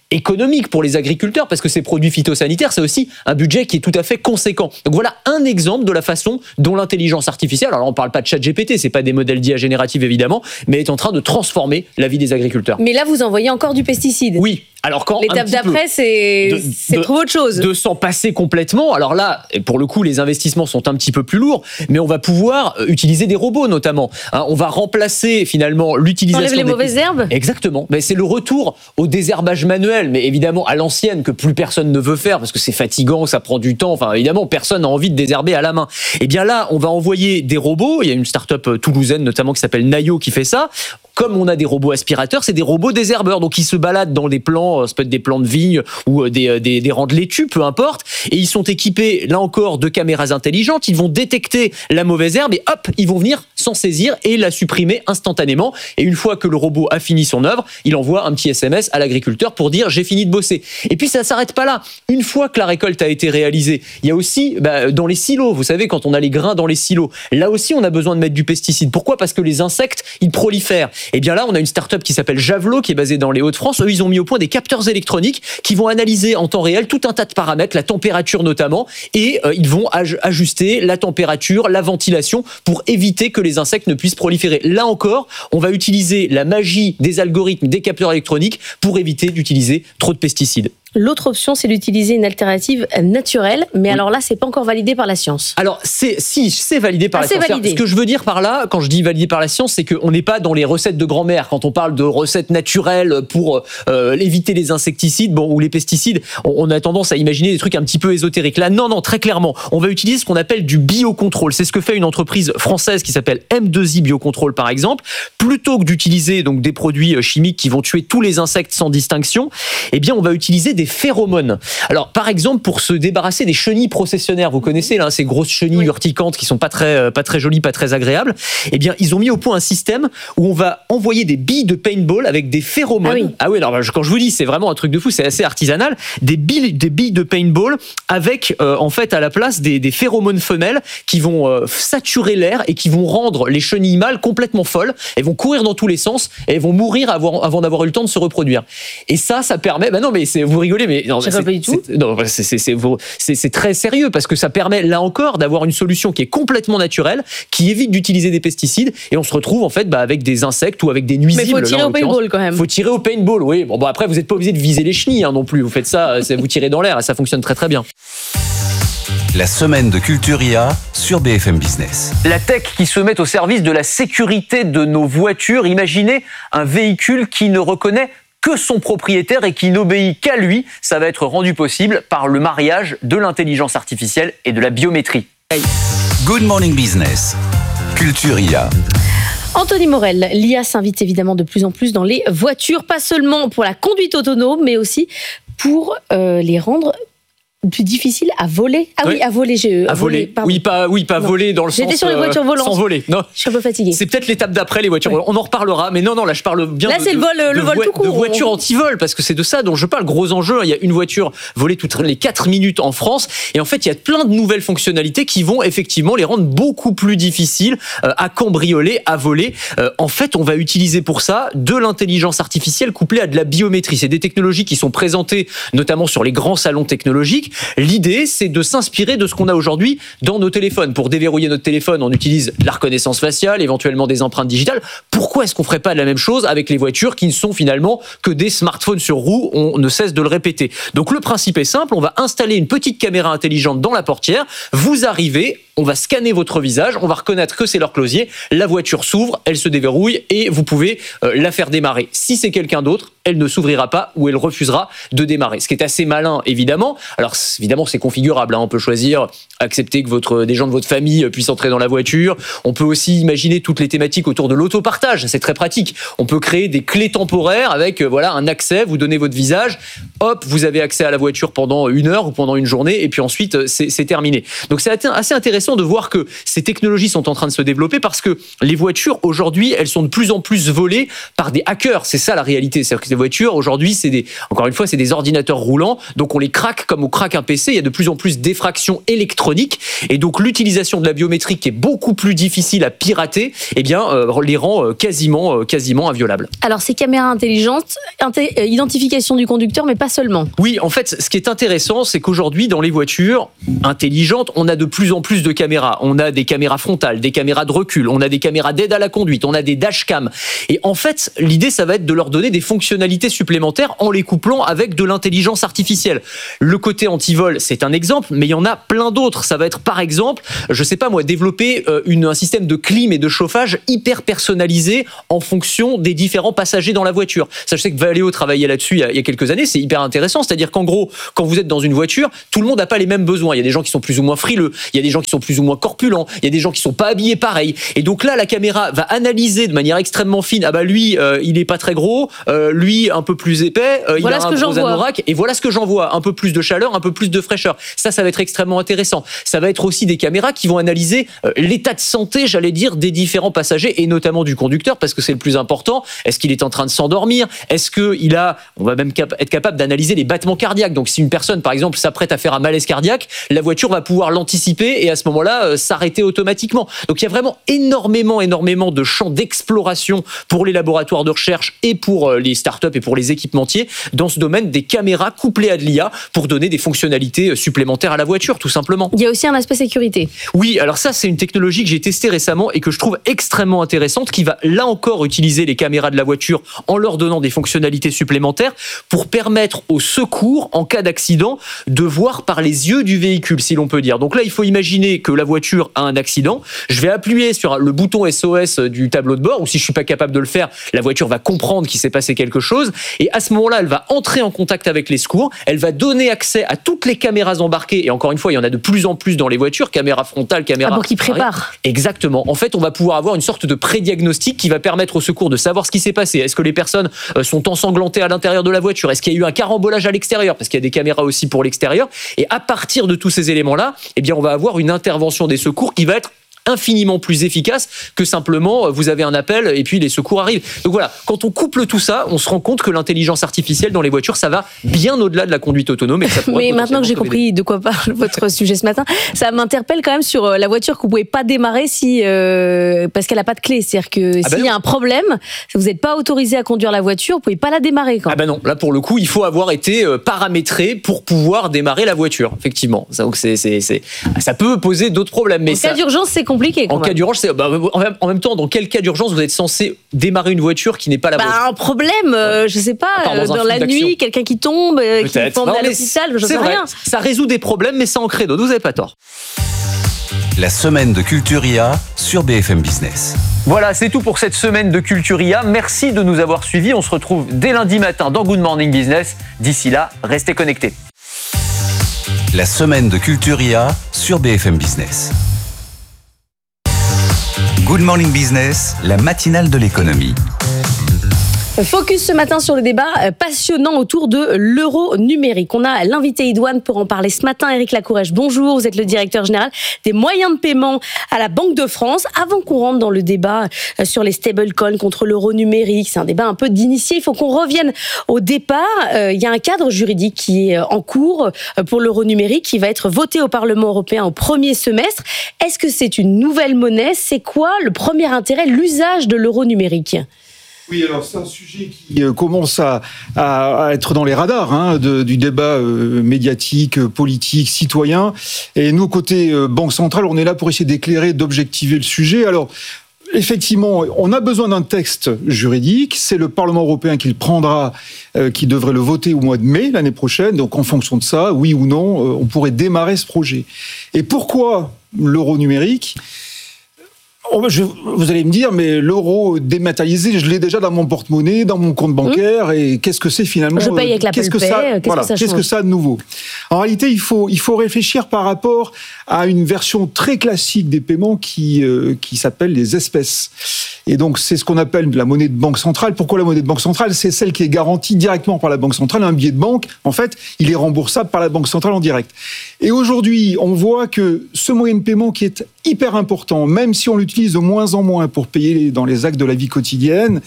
économique pour les agriculteurs, parce que ces produits phytosanitaires, c'est aussi un budget qui est tout à fait conséquent. Donc voilà un exemple de la façon dont l'intelligence artificielle, alors on ne parle pas de ChatGPT, c'est pas des modèles d'IA générative évidemment, mais est en train de transformer la vie des agriculteurs. Mais là, vous envoyez encore du pesticide. Oui. Alors quand l'étape d'après, c'est trop autre chose. De s'en passer complètement. Alors là, pour le coup, les investissements sont un petit peu plus lourds, mais on va pouvoir utiliser des robots notamment. On va remplacer finalement l'utilisation des mauvaises herbes. Exactement. Mais c'est le retour au désherbage manuel, mais évidemment à l'ancienne que plus personne ne veut faire parce que c'est fatigant, ça prend du temps. Enfin, évidemment, personne n'a envie de désherber à la main. Et bien là, on va envoyer des robots. Il y a une start-up toulousaine notamment qui s'appelle Nayo qui fait ça. Comme on a des robots aspirateurs, c'est des robots désherbeurs. Donc, ils se baladent dans des plants, ça peut être des plants de vigne ou des rangs de laitue, peu importe. Et ils sont équipés, là encore, de caméras intelligentes. Ils vont détecter la mauvaise herbe et hop, ils vont venir s'en saisir et la supprimer instantanément. Et une fois que le robot a fini son œuvre, il envoie un petit SMS à l'agriculteur pour dire « j'ai fini de bosser ». Et puis, ça ne s'arrête pas là. Une fois que la récolte a été réalisée, il y a aussi, dans les silos, vous savez, quand on a les grains dans les silos, là aussi, on a besoin de mettre du pesticide. Pourquoi ? Parce que les insectes, ils prolifèrent. Et bien là, on a une start-up qui s'appelle Javelot, qui est basée dans les Hauts-de-France. Eux, ils ont mis au point des capteurs électroniques qui vont analyser en temps réel tout un tas de paramètres, la température notamment, et ils vont ajuster la température, la ventilation, pour éviter que les insectes ne puissent proliférer. Là encore, on va utiliser la magie des algorithmes, des capteurs électroniques, pour éviter d'utiliser trop de pesticides. L'autre option, c'est d'utiliser une alternative naturelle, mais alors là, c'est pas encore validé par la science. Alors, c'est validé par la science. Validé. Ce que je veux dire par là, quand je dis validé par la science, c'est qu'on n'est pas dans les recettes de grand-mère. Quand on parle de recettes naturelles pour éviter les insecticides ou les pesticides, on a tendance à imaginer des trucs un petit peu ésotériques. Là, non, très clairement, on va utiliser ce qu'on appelle du biocontrôle. C'est ce que fait une entreprise française qui s'appelle M2I Biocontrôle, par exemple. Plutôt que d'utiliser donc des produits chimiques qui vont tuer tous les insectes sans distinction, eh bien, on va utiliser des phéromones. Alors, par exemple, pour se débarrasser des chenilles processionnaires, vous connaissez là, ces grosses chenilles urticantes qui sont pas très jolies, pas très agréables. Eh bien, ils ont mis au point un système où on va envoyer des billes de paintball avec des phéromones. Ah oui, alors quand je vous dis, c'est vraiment un truc de fou, c'est assez artisanal. Des billes de paintball avec, en fait, à la place des phéromones femelles qui vont saturer l'air et qui vont rendre les chenilles mâles complètement folles. Elles vont courir dans tous les sens et elles vont mourir avant d'avoir eu le temps de se reproduire. Et ça permet. Non, mais vous rigolez. Mais non, pas du tout. C'est très sérieux parce que ça permet là encore d'avoir une solution qui est complètement naturelle, qui évite d'utiliser des pesticides et on se retrouve en fait avec des insectes ou avec des nuisibles. Mais il faut tirer au paintball quand même. Il faut tirer au paintball, oui. Bon, après vous n'êtes pas obligé de viser les chenilles non plus. Vous faites ça, vous tirez dans l'air et ça fonctionne très très bien. La semaine de Culture IA sur BFM Business. La tech qui se met au service de la sécurité de nos voitures. Imaginez un véhicule qui ne reconnaît que son propriétaire et qui n'obéit qu'à lui. Ça va être rendu possible par le mariage de l'intelligence artificielle et de la biométrie. Good Morning Business, Culture IA. Anthony Morel, l'IA s'invite évidemment de plus en plus dans les voitures, pas seulement pour la conduite autonome, mais aussi pour les rendre plus difficile à voler. Ah oui, à voler. À voler. Pas voler dans le sens. J'étais sur les voitures volantes. Sans voler. Non. Je suis un peu fatiguée. C'est peut-être l'étape d'après les voitures. Ouais. On en reparlera. Mais non, là je parle bien. Là c'est le vol tout court. De voitures anti-vol parce que c'est de ça dont je parle. Gros enjeu. Il y a une voiture volée toutes les 4 minutes en France et en fait il y a plein de nouvelles fonctionnalités qui vont effectivement les rendre beaucoup plus difficiles à cambrioler, à voler. En fait, on va utiliser pour ça de l'intelligence artificielle couplée à de la biométrie. C'est des technologies qui sont présentées notamment sur les grands salons technologiques. L'idée, c'est de s'inspirer de ce qu'on a aujourd'hui dans nos téléphones. Pour déverrouiller notre téléphone, on utilise la reconnaissance faciale, éventuellement des empreintes digitales. Pourquoi est-ce qu'on ferait pas la même chose avec les voitures qui ne sont finalement que des smartphones sur roues ? On ne cesse de le répéter. Donc le principe est simple, on va installer une petite caméra intelligente dans la portière. Vous arrivez, on va scanner votre visage, on va reconnaître que c'est leur closier. La voiture s'ouvre, elle se déverrouille et vous pouvez la faire démarrer. Si c'est quelqu'un d'autre, elle ne s'ouvrira pas ou elle refusera de démarrer. Ce qui est assez malin, évidemment. Alors, évidemment, c'est configurable. On peut choisir, accepter que des gens de votre famille puissent entrer dans la voiture. On peut aussi imaginer toutes les thématiques autour de l'autopartage. C'est très pratique. On peut créer des clés temporaires avec un accès. Vous donnez votre visage. Hop, vous avez accès à la voiture pendant 1 heure ou pendant une journée. Et puis ensuite, c'est terminé. Donc, c'est assez intéressant intéressant de voir que ces technologies sont en train de se développer parce que les voitures, aujourd'hui, elles sont de plus en plus volées par des hackers. C'est ça la réalité. C'est-à-dire que les voitures, aujourd'hui, encore une fois, c'est des ordinateurs roulants. Donc, on les craque comme on craque un PC. Il y a de plus en plus d'effractions électroniques. Et donc, l'utilisation de la biométrie qui est beaucoup plus difficile à pirater, les rend quasiment inviolables. Alors, ces caméras intelligentes, identification du conducteur, mais pas seulement. Oui, en fait, ce qui est intéressant, c'est qu'aujourd'hui, dans les voitures intelligentes, on a de plus en plus de caméras. On a des caméras frontales, des caméras de recul, on a des caméras d'aide à la conduite, on a des dashcams. Et en fait, l'idée, ça va être de leur donner des fonctionnalités supplémentaires en les couplant avec de l'intelligence artificielle. Le côté anti-vol, c'est un exemple, mais il y en a plein d'autres. Ça va être, par exemple, je sais pas moi, développer un système de clim et de chauffage hyper personnalisé en fonction des différents passagers dans la voiture. Ça, je sais que Valeo travaillait là-dessus il y a quelques années, c'est hyper intéressant. C'est-à-dire qu'en gros, quand vous êtes dans une voiture, tout le monde n'a pas les mêmes besoins. Il y a des gens qui sont plus ou moins frileux, il y a des gens qui sont plus ou moins corpulents, il y a des gens qui sont pas habillés pareil. Et donc là, la caméra va analyser de manière extrêmement fine. Ah bah lui, il est pas très gros, lui un peu plus épais, il a un gros anorak, et voilà ce que j'en vois. Un peu plus de chaleur, un peu plus de fraîcheur. Ça va être extrêmement intéressant. Ça va être aussi des caméras qui vont analyser l'état de santé, j'allais dire, des différents passagers et notamment du conducteur, parce que c'est le plus important. Est-ce qu'il est en train de s'endormir? Est-ce on va même être capable d'analyser les battements cardiaques. Donc si une personne, par exemple, s'apprête à faire un malaise cardiaque, la voiture va pouvoir l'anticiper et à ce moment-là, s'arrêter automatiquement. Donc il y a vraiment énormément de champs d'exploration pour les laboratoires de recherche et pour les startups et pour les équipementiers dans ce domaine des caméras couplées à de l'IA pour donner des fonctionnalités supplémentaires à la voiture, tout simplement. Il y a aussi un aspect sécurité. Oui, alors ça, c'est une technologie que j'ai testée récemment et que je trouve extrêmement intéressante, qui va là encore utiliser les caméras de la voiture en leur donnant des fonctionnalités supplémentaires pour permettre aux secours, en cas d'accident, de voir par les yeux du véhicule, si l'on peut dire. Donc là, il faut imaginer que la voiture a un accident. Je vais appuyer sur le bouton SOS du tableau de bord, ou si je suis pas capable de le faire, la voiture va comprendre qu'il s'est passé quelque chose. Et à ce moment-là, elle va entrer en contact avec les secours. Elle va donner accès à toutes les caméras embarquées. Et encore une fois, il y en a de plus en plus dans les voitures, caméras frontales, caméras... pour qu'ils préparent. Exactement. En fait, on va pouvoir avoir une sorte de pré-diagnostic qui va permettre aux secours de savoir ce qui s'est passé. Est-ce que les personnes sont ensanglantées à l'intérieur de la voiture? Est-ce qu'il y a eu un carambolage à l'extérieur? Parce qu'il y a des caméras aussi pour l'extérieur. Et à partir de tous ces éléments-là, on va avoir une intervention des secours qui va être infiniment plus efficace que simplement vous avez un appel et puis les secours arrivent. Donc voilà, quand on couple tout ça, on se rend compte que l'intelligence artificielle dans les voitures, ça va bien au-delà de la conduite autonome. Et que ça mais maintenant que j'ai compris de quoi parle votre sujet ce matin, ça m'interpelle quand même sur la voiture que vous pouvez pas démarrer parce qu'elle a pas de clé. C'est-à-dire que s'il y a un problème, si vous n'êtes pas autorisé à conduire la voiture, vous pouvez pas la démarrer. Non, là pour le coup, il faut avoir été paramétré pour pouvoir démarrer la voiture, effectivement. Donc ça peut poser d'autres problèmes. Mais en cas d'urgence, c'est compliqué. En cas d'urgence, en même temps, dans quel cas d'urgence vous êtes censé démarrer une voiture qui n'est pas la vôtre? Un problème, je sais pas, dans la nuit, quelqu'un qui tombe, qui tombe à l'hôpital, je sais rien. Ça résout des problèmes, mais ça en crée d'autres. Vous n'avez pas tort. La semaine de Culturia sur BFM Business. Voilà, c'est tout pour cette semaine de Culturia. Merci de nous avoir suivis. On se retrouve dès lundi matin dans Good Morning Business. D'ici là, restez connectés. La semaine de Culturia sur BFM Business. Good Morning Business, la matinale de l'économie. Focus ce matin sur le débat passionnant autour de l'euro numérique. On a l'invité idoine pour en parler ce matin, Éric Lacourèche. Bonjour, vous êtes le directeur général des moyens de paiement à la Banque de France. Avant qu'on rentre dans le débat sur les stablecoins contre l'euro numérique, c'est un débat un peu d'initié, il faut qu'on revienne au départ. Il y a un cadre juridique qui est en cours pour l'euro numérique qui va être voté au Parlement européen au premier semestre. Est-ce que c'est une nouvelle monnaie? C'est quoi le premier intérêt, l'usage de l'euro numérique? Oui, alors c'est un sujet qui commence à être dans les radars du débat médiatique, politique, citoyen. Et nous, côté Banque centrale, on est là pour essayer d'éclairer, d'objectiver le sujet. Alors, effectivement, on a besoin d'un texte juridique. C'est le Parlement européen qui le prendra, qui devrait le voter au mois de mai l'année prochaine. Donc, en fonction de ça, oui ou non, on pourrait démarrer ce projet. Et pourquoi l'euro numérique ? Vous allez me dire, mais l'euro dématérialisé, je l'ai déjà dans mon porte-monnaie, dans mon compte bancaire, et qu'est-ce que c'est finalement? Je paye avec l'Apple Pay, qu'est-ce que ça a de nouveau? En réalité, il faut réfléchir par rapport à une version très classique des paiements qui s'appelle les espèces. Et donc, c'est ce qu'on appelle la monnaie de banque centrale. Pourquoi la monnaie de banque centrale ? C'est celle qui est garantie directement par la banque centrale. Un billet de banque, en fait, il est remboursable par la banque centrale en direct. Et aujourd'hui, on voit que ce moyen de paiement qui est hyper important, même si on l'utilise de moins en moins pour payer dans les actes de la vie quotidienne,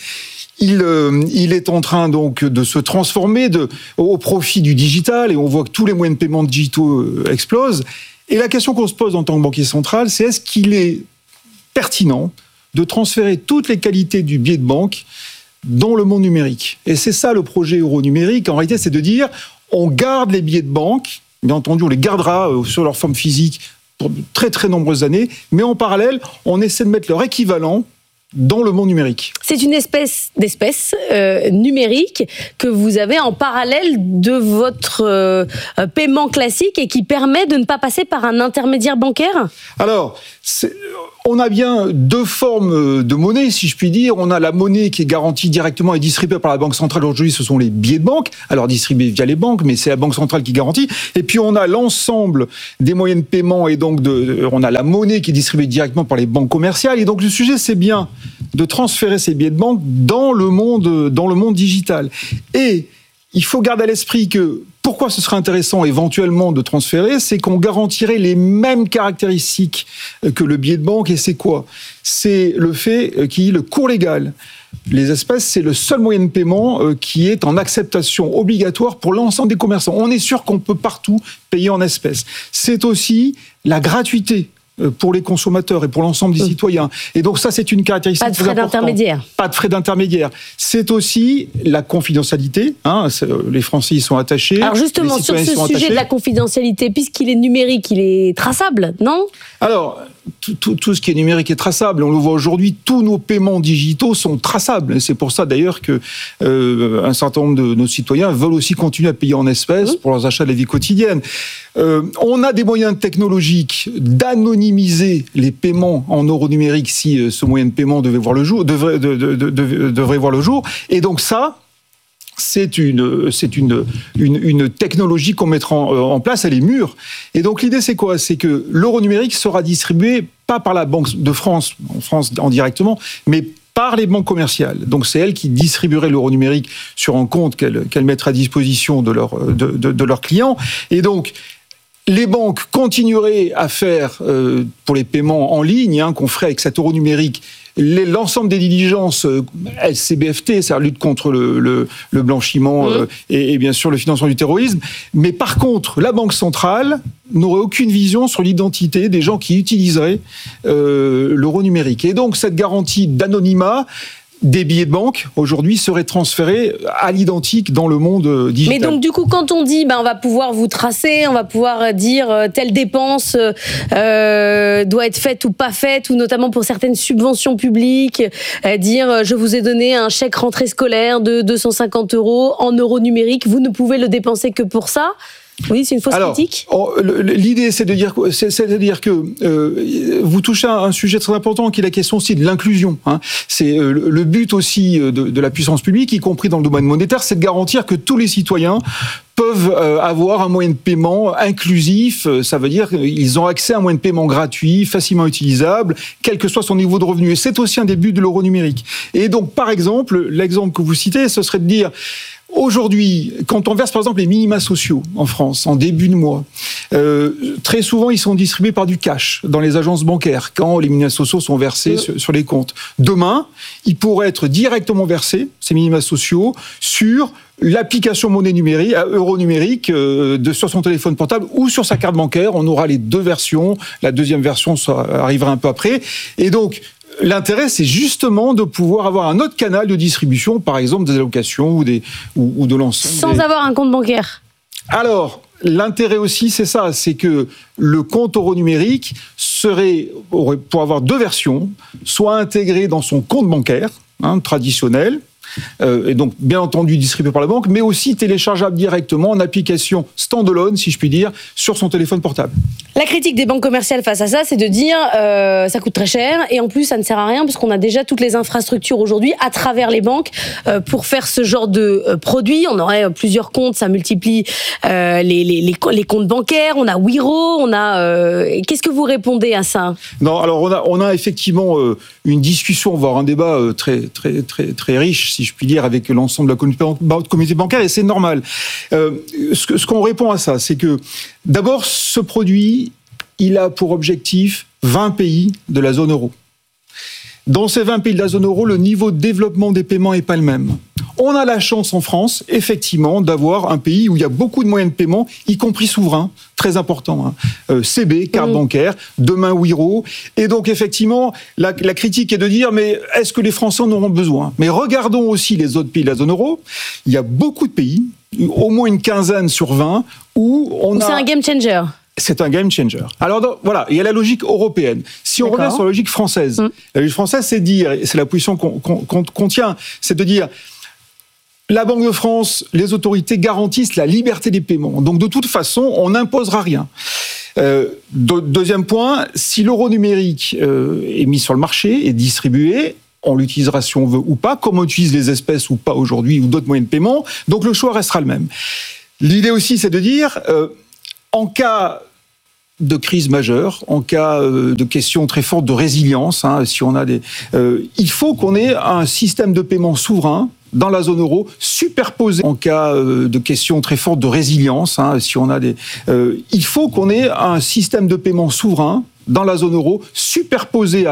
il est en train donc de se transformer au profit du digital, et on voit que tous les moyens de paiement digitaux explosent. Et la question qu'on se pose en tant que banquier central, c'est est-ce qu'il est pertinent de transférer toutes les qualités du billet de banque dans le monde numérique ? Et c'est ça le projet euro numérique. En réalité, c'est de dire on garde les billets de banque, bien entendu, on les gardera sur leur forme physique pour de très très nombreuses années, mais en parallèle, on essaie de mettre leur équivalent dans le monde numérique. C'est une espèce numérique que vous avez en parallèle de votre paiement classique et qui permet de ne pas passer par un intermédiaire bancaire ? Alors, on a bien deux formes de monnaie, si je puis dire. On a la monnaie qui est garantie directement et distribuée par la Banque centrale. Aujourd'hui, ce sont les billets de banque, alors distribués via les banques, mais c'est la Banque centrale qui garantit. Et puis, on a l'ensemble des moyens de paiement, et donc on a la monnaie qui est distribuée directement par les banques commerciales. Et donc, le sujet, c'est bien de transférer ces billets de banque dans le monde digital. Et il faut garder à l'esprit que pourquoi ce serait intéressant éventuellement de transférer, c'est qu'on garantirait les mêmes caractéristiques que le billet de banque. Et c'est quoi ? C'est le fait qu'il y ait le cours légal. Les espèces, c'est le seul moyen de paiement qui est en acceptation obligatoire pour l'ensemble des commerçants. On est sûr qu'on peut partout payer en espèces. C'est aussi la gratuité pour les consommateurs et pour l'ensemble des citoyens. Et donc ça, c'est une caractéristique très importante. Pas de frais d'intermédiaire. Pas de frais d'intermédiaire. C'est aussi la confidentialité. Les Français y sont attachés. Alors justement, sur ce sujet de la confidentialité, puisqu'il est numérique, il est traçable, non ? Alors, tout ce qui est numérique est traçable. On le voit aujourd'hui, tous nos paiements digitaux sont traçables. C'est pour ça d'ailleurs que un certain nombre de nos citoyens veulent aussi continuer à payer en espèces pour leurs achats de la vie quotidienne. On a des moyens technologiques d'anonymiser les paiements en euros numériques si ce moyen de paiement devrait voir le jour. Et donc ça, c'est une technologie qu'on mettra en place, elle est mûre. Et donc l'idée, c'est quoi ? C'est que l'euro numérique sera distribué pas par la Banque de France, en France indirectement, mais par les banques commerciales. Donc c'est elles qui distribueraient l'euro numérique sur un compte qu'elles mettraient à disposition de leurs clients. Et donc les banques continueraient à faire, pour les paiements en ligne, qu'on ferait avec cet euro numérique, l'ensemble des diligences LCBFT, c'est la lutte contre le blanchiment et bien sûr le financement du terrorisme. Mais par contre, la Banque centrale n'aurait aucune vision sur l'identité des gens qui utiliseraient l'euro numérique. Et donc cette garantie d'anonymat des billets de banque, aujourd'hui, seraient transférés à l'identique dans le monde digital. Mais donc, du coup, quand on dit, on va pouvoir vous tracer, on va pouvoir dire telle dépense doit être faite ou pas faite, ou notamment pour certaines subventions publiques, dire je vous ai donné un chèque rentrée scolaire de 250 € en euros numériques, vous ne pouvez le dépenser que pour ça. Oui, c'est une fausse critique. L'idée, c'est de dire que vous touchez à un sujet très important qui est la question aussi de l'inclusion. C'est le but aussi de la puissance publique, y compris dans le domaine monétaire, c'est de garantir que tous les citoyens peuvent avoir un moyen de paiement inclusif. Ça veut dire qu'ils ont accès à un moyen de paiement gratuit, facilement utilisable, quel que soit son niveau de revenu. Et c'est aussi un des buts de l'euro numérique. Et donc, par exemple, l'exemple que vous citez, ce serait de dire aujourd'hui, quand on verse par exemple les minima sociaux en France en début de mois, très souvent ils sont distribués par du cash dans les agences bancaires quand les minima sociaux sont versés sur les comptes. Demain, ils pourraient être directement versés, ces minima sociaux, sur l'application monnaie numérique, euro numérique sur son téléphone portable ou sur sa carte bancaire. On aura les deux versions. La deuxième version arrivera un peu après. Et donc, l'intérêt, c'est justement de pouvoir avoir un autre canal de distribution, par exemple des allocations ou de l'ensemble. Sans avoir un compte bancaire. Alors, l'intérêt aussi, c'est ça, c'est que le compte euro numérique pour avoir deux versions, soit intégré dans son compte bancaire traditionnel, et donc bien entendu distribué par la banque, mais aussi téléchargeable directement en application standalone, si je puis dire, sur son téléphone portable. La critique des banques commerciales face à ça, c'est de dire ça coûte très cher et en plus ça ne sert à rien parce qu'on a déjà toutes les infrastructures aujourd'hui à travers les banques pour faire ce genre de produit. On aurait plusieurs comptes, ça multiplie les comptes bancaires. On a Wero, on a. Qu'est-ce que vous répondez à ça ? Non, alors on a effectivement une discussion, voire un débat très riche, si je puis dire, avec l'ensemble de la communauté bancaire, et c'est normal. Ce qu'on répond à ça, c'est que d'abord, ce produit, il a pour objectif 20 pays de la zone euro. Dans ces 20 pays de la zone euro, le niveau de développement des paiements n'est pas le même. On a la chance en France, effectivement, d'avoir un pays où il y a beaucoup de moyens de paiement, y compris souverains, très important. CB, carte bancaire, demain Wero. Et donc, effectivement, la critique est de dire, mais est-ce que les Français en auront besoin ? Mais regardons aussi les autres pays de la zone euro. Il y a beaucoup de pays, au moins une quinzaine sur 20, où on a... C'est un game changer. C'est un game changer. Alors voilà, il y a la logique européenne. Si on revient sur la logique française, la logique française, c'est de dire, et c'est la position qu'on tient, c'est de dire, la Banque de France, les autorités garantissent la liberté des paiements. Donc de toute façon, on n'imposera rien. Deuxième point, si l'euro numérique est mis sur le marché et distribué, on l'utilisera si on veut ou pas, comme on utilise les espèces ou pas aujourd'hui, ou d'autres moyens de paiement, donc le choix restera le même. L'idée aussi, c'est de dire, en cas de crise majeure, en cas de questions très fortes de résilience, si on a il faut qu'on ait un système de paiement souverain dans la zone euro superposé. En cas de questions très fortes de résilience, si on a il faut qu'on ait un système de paiement souverain dans la zone euro superposé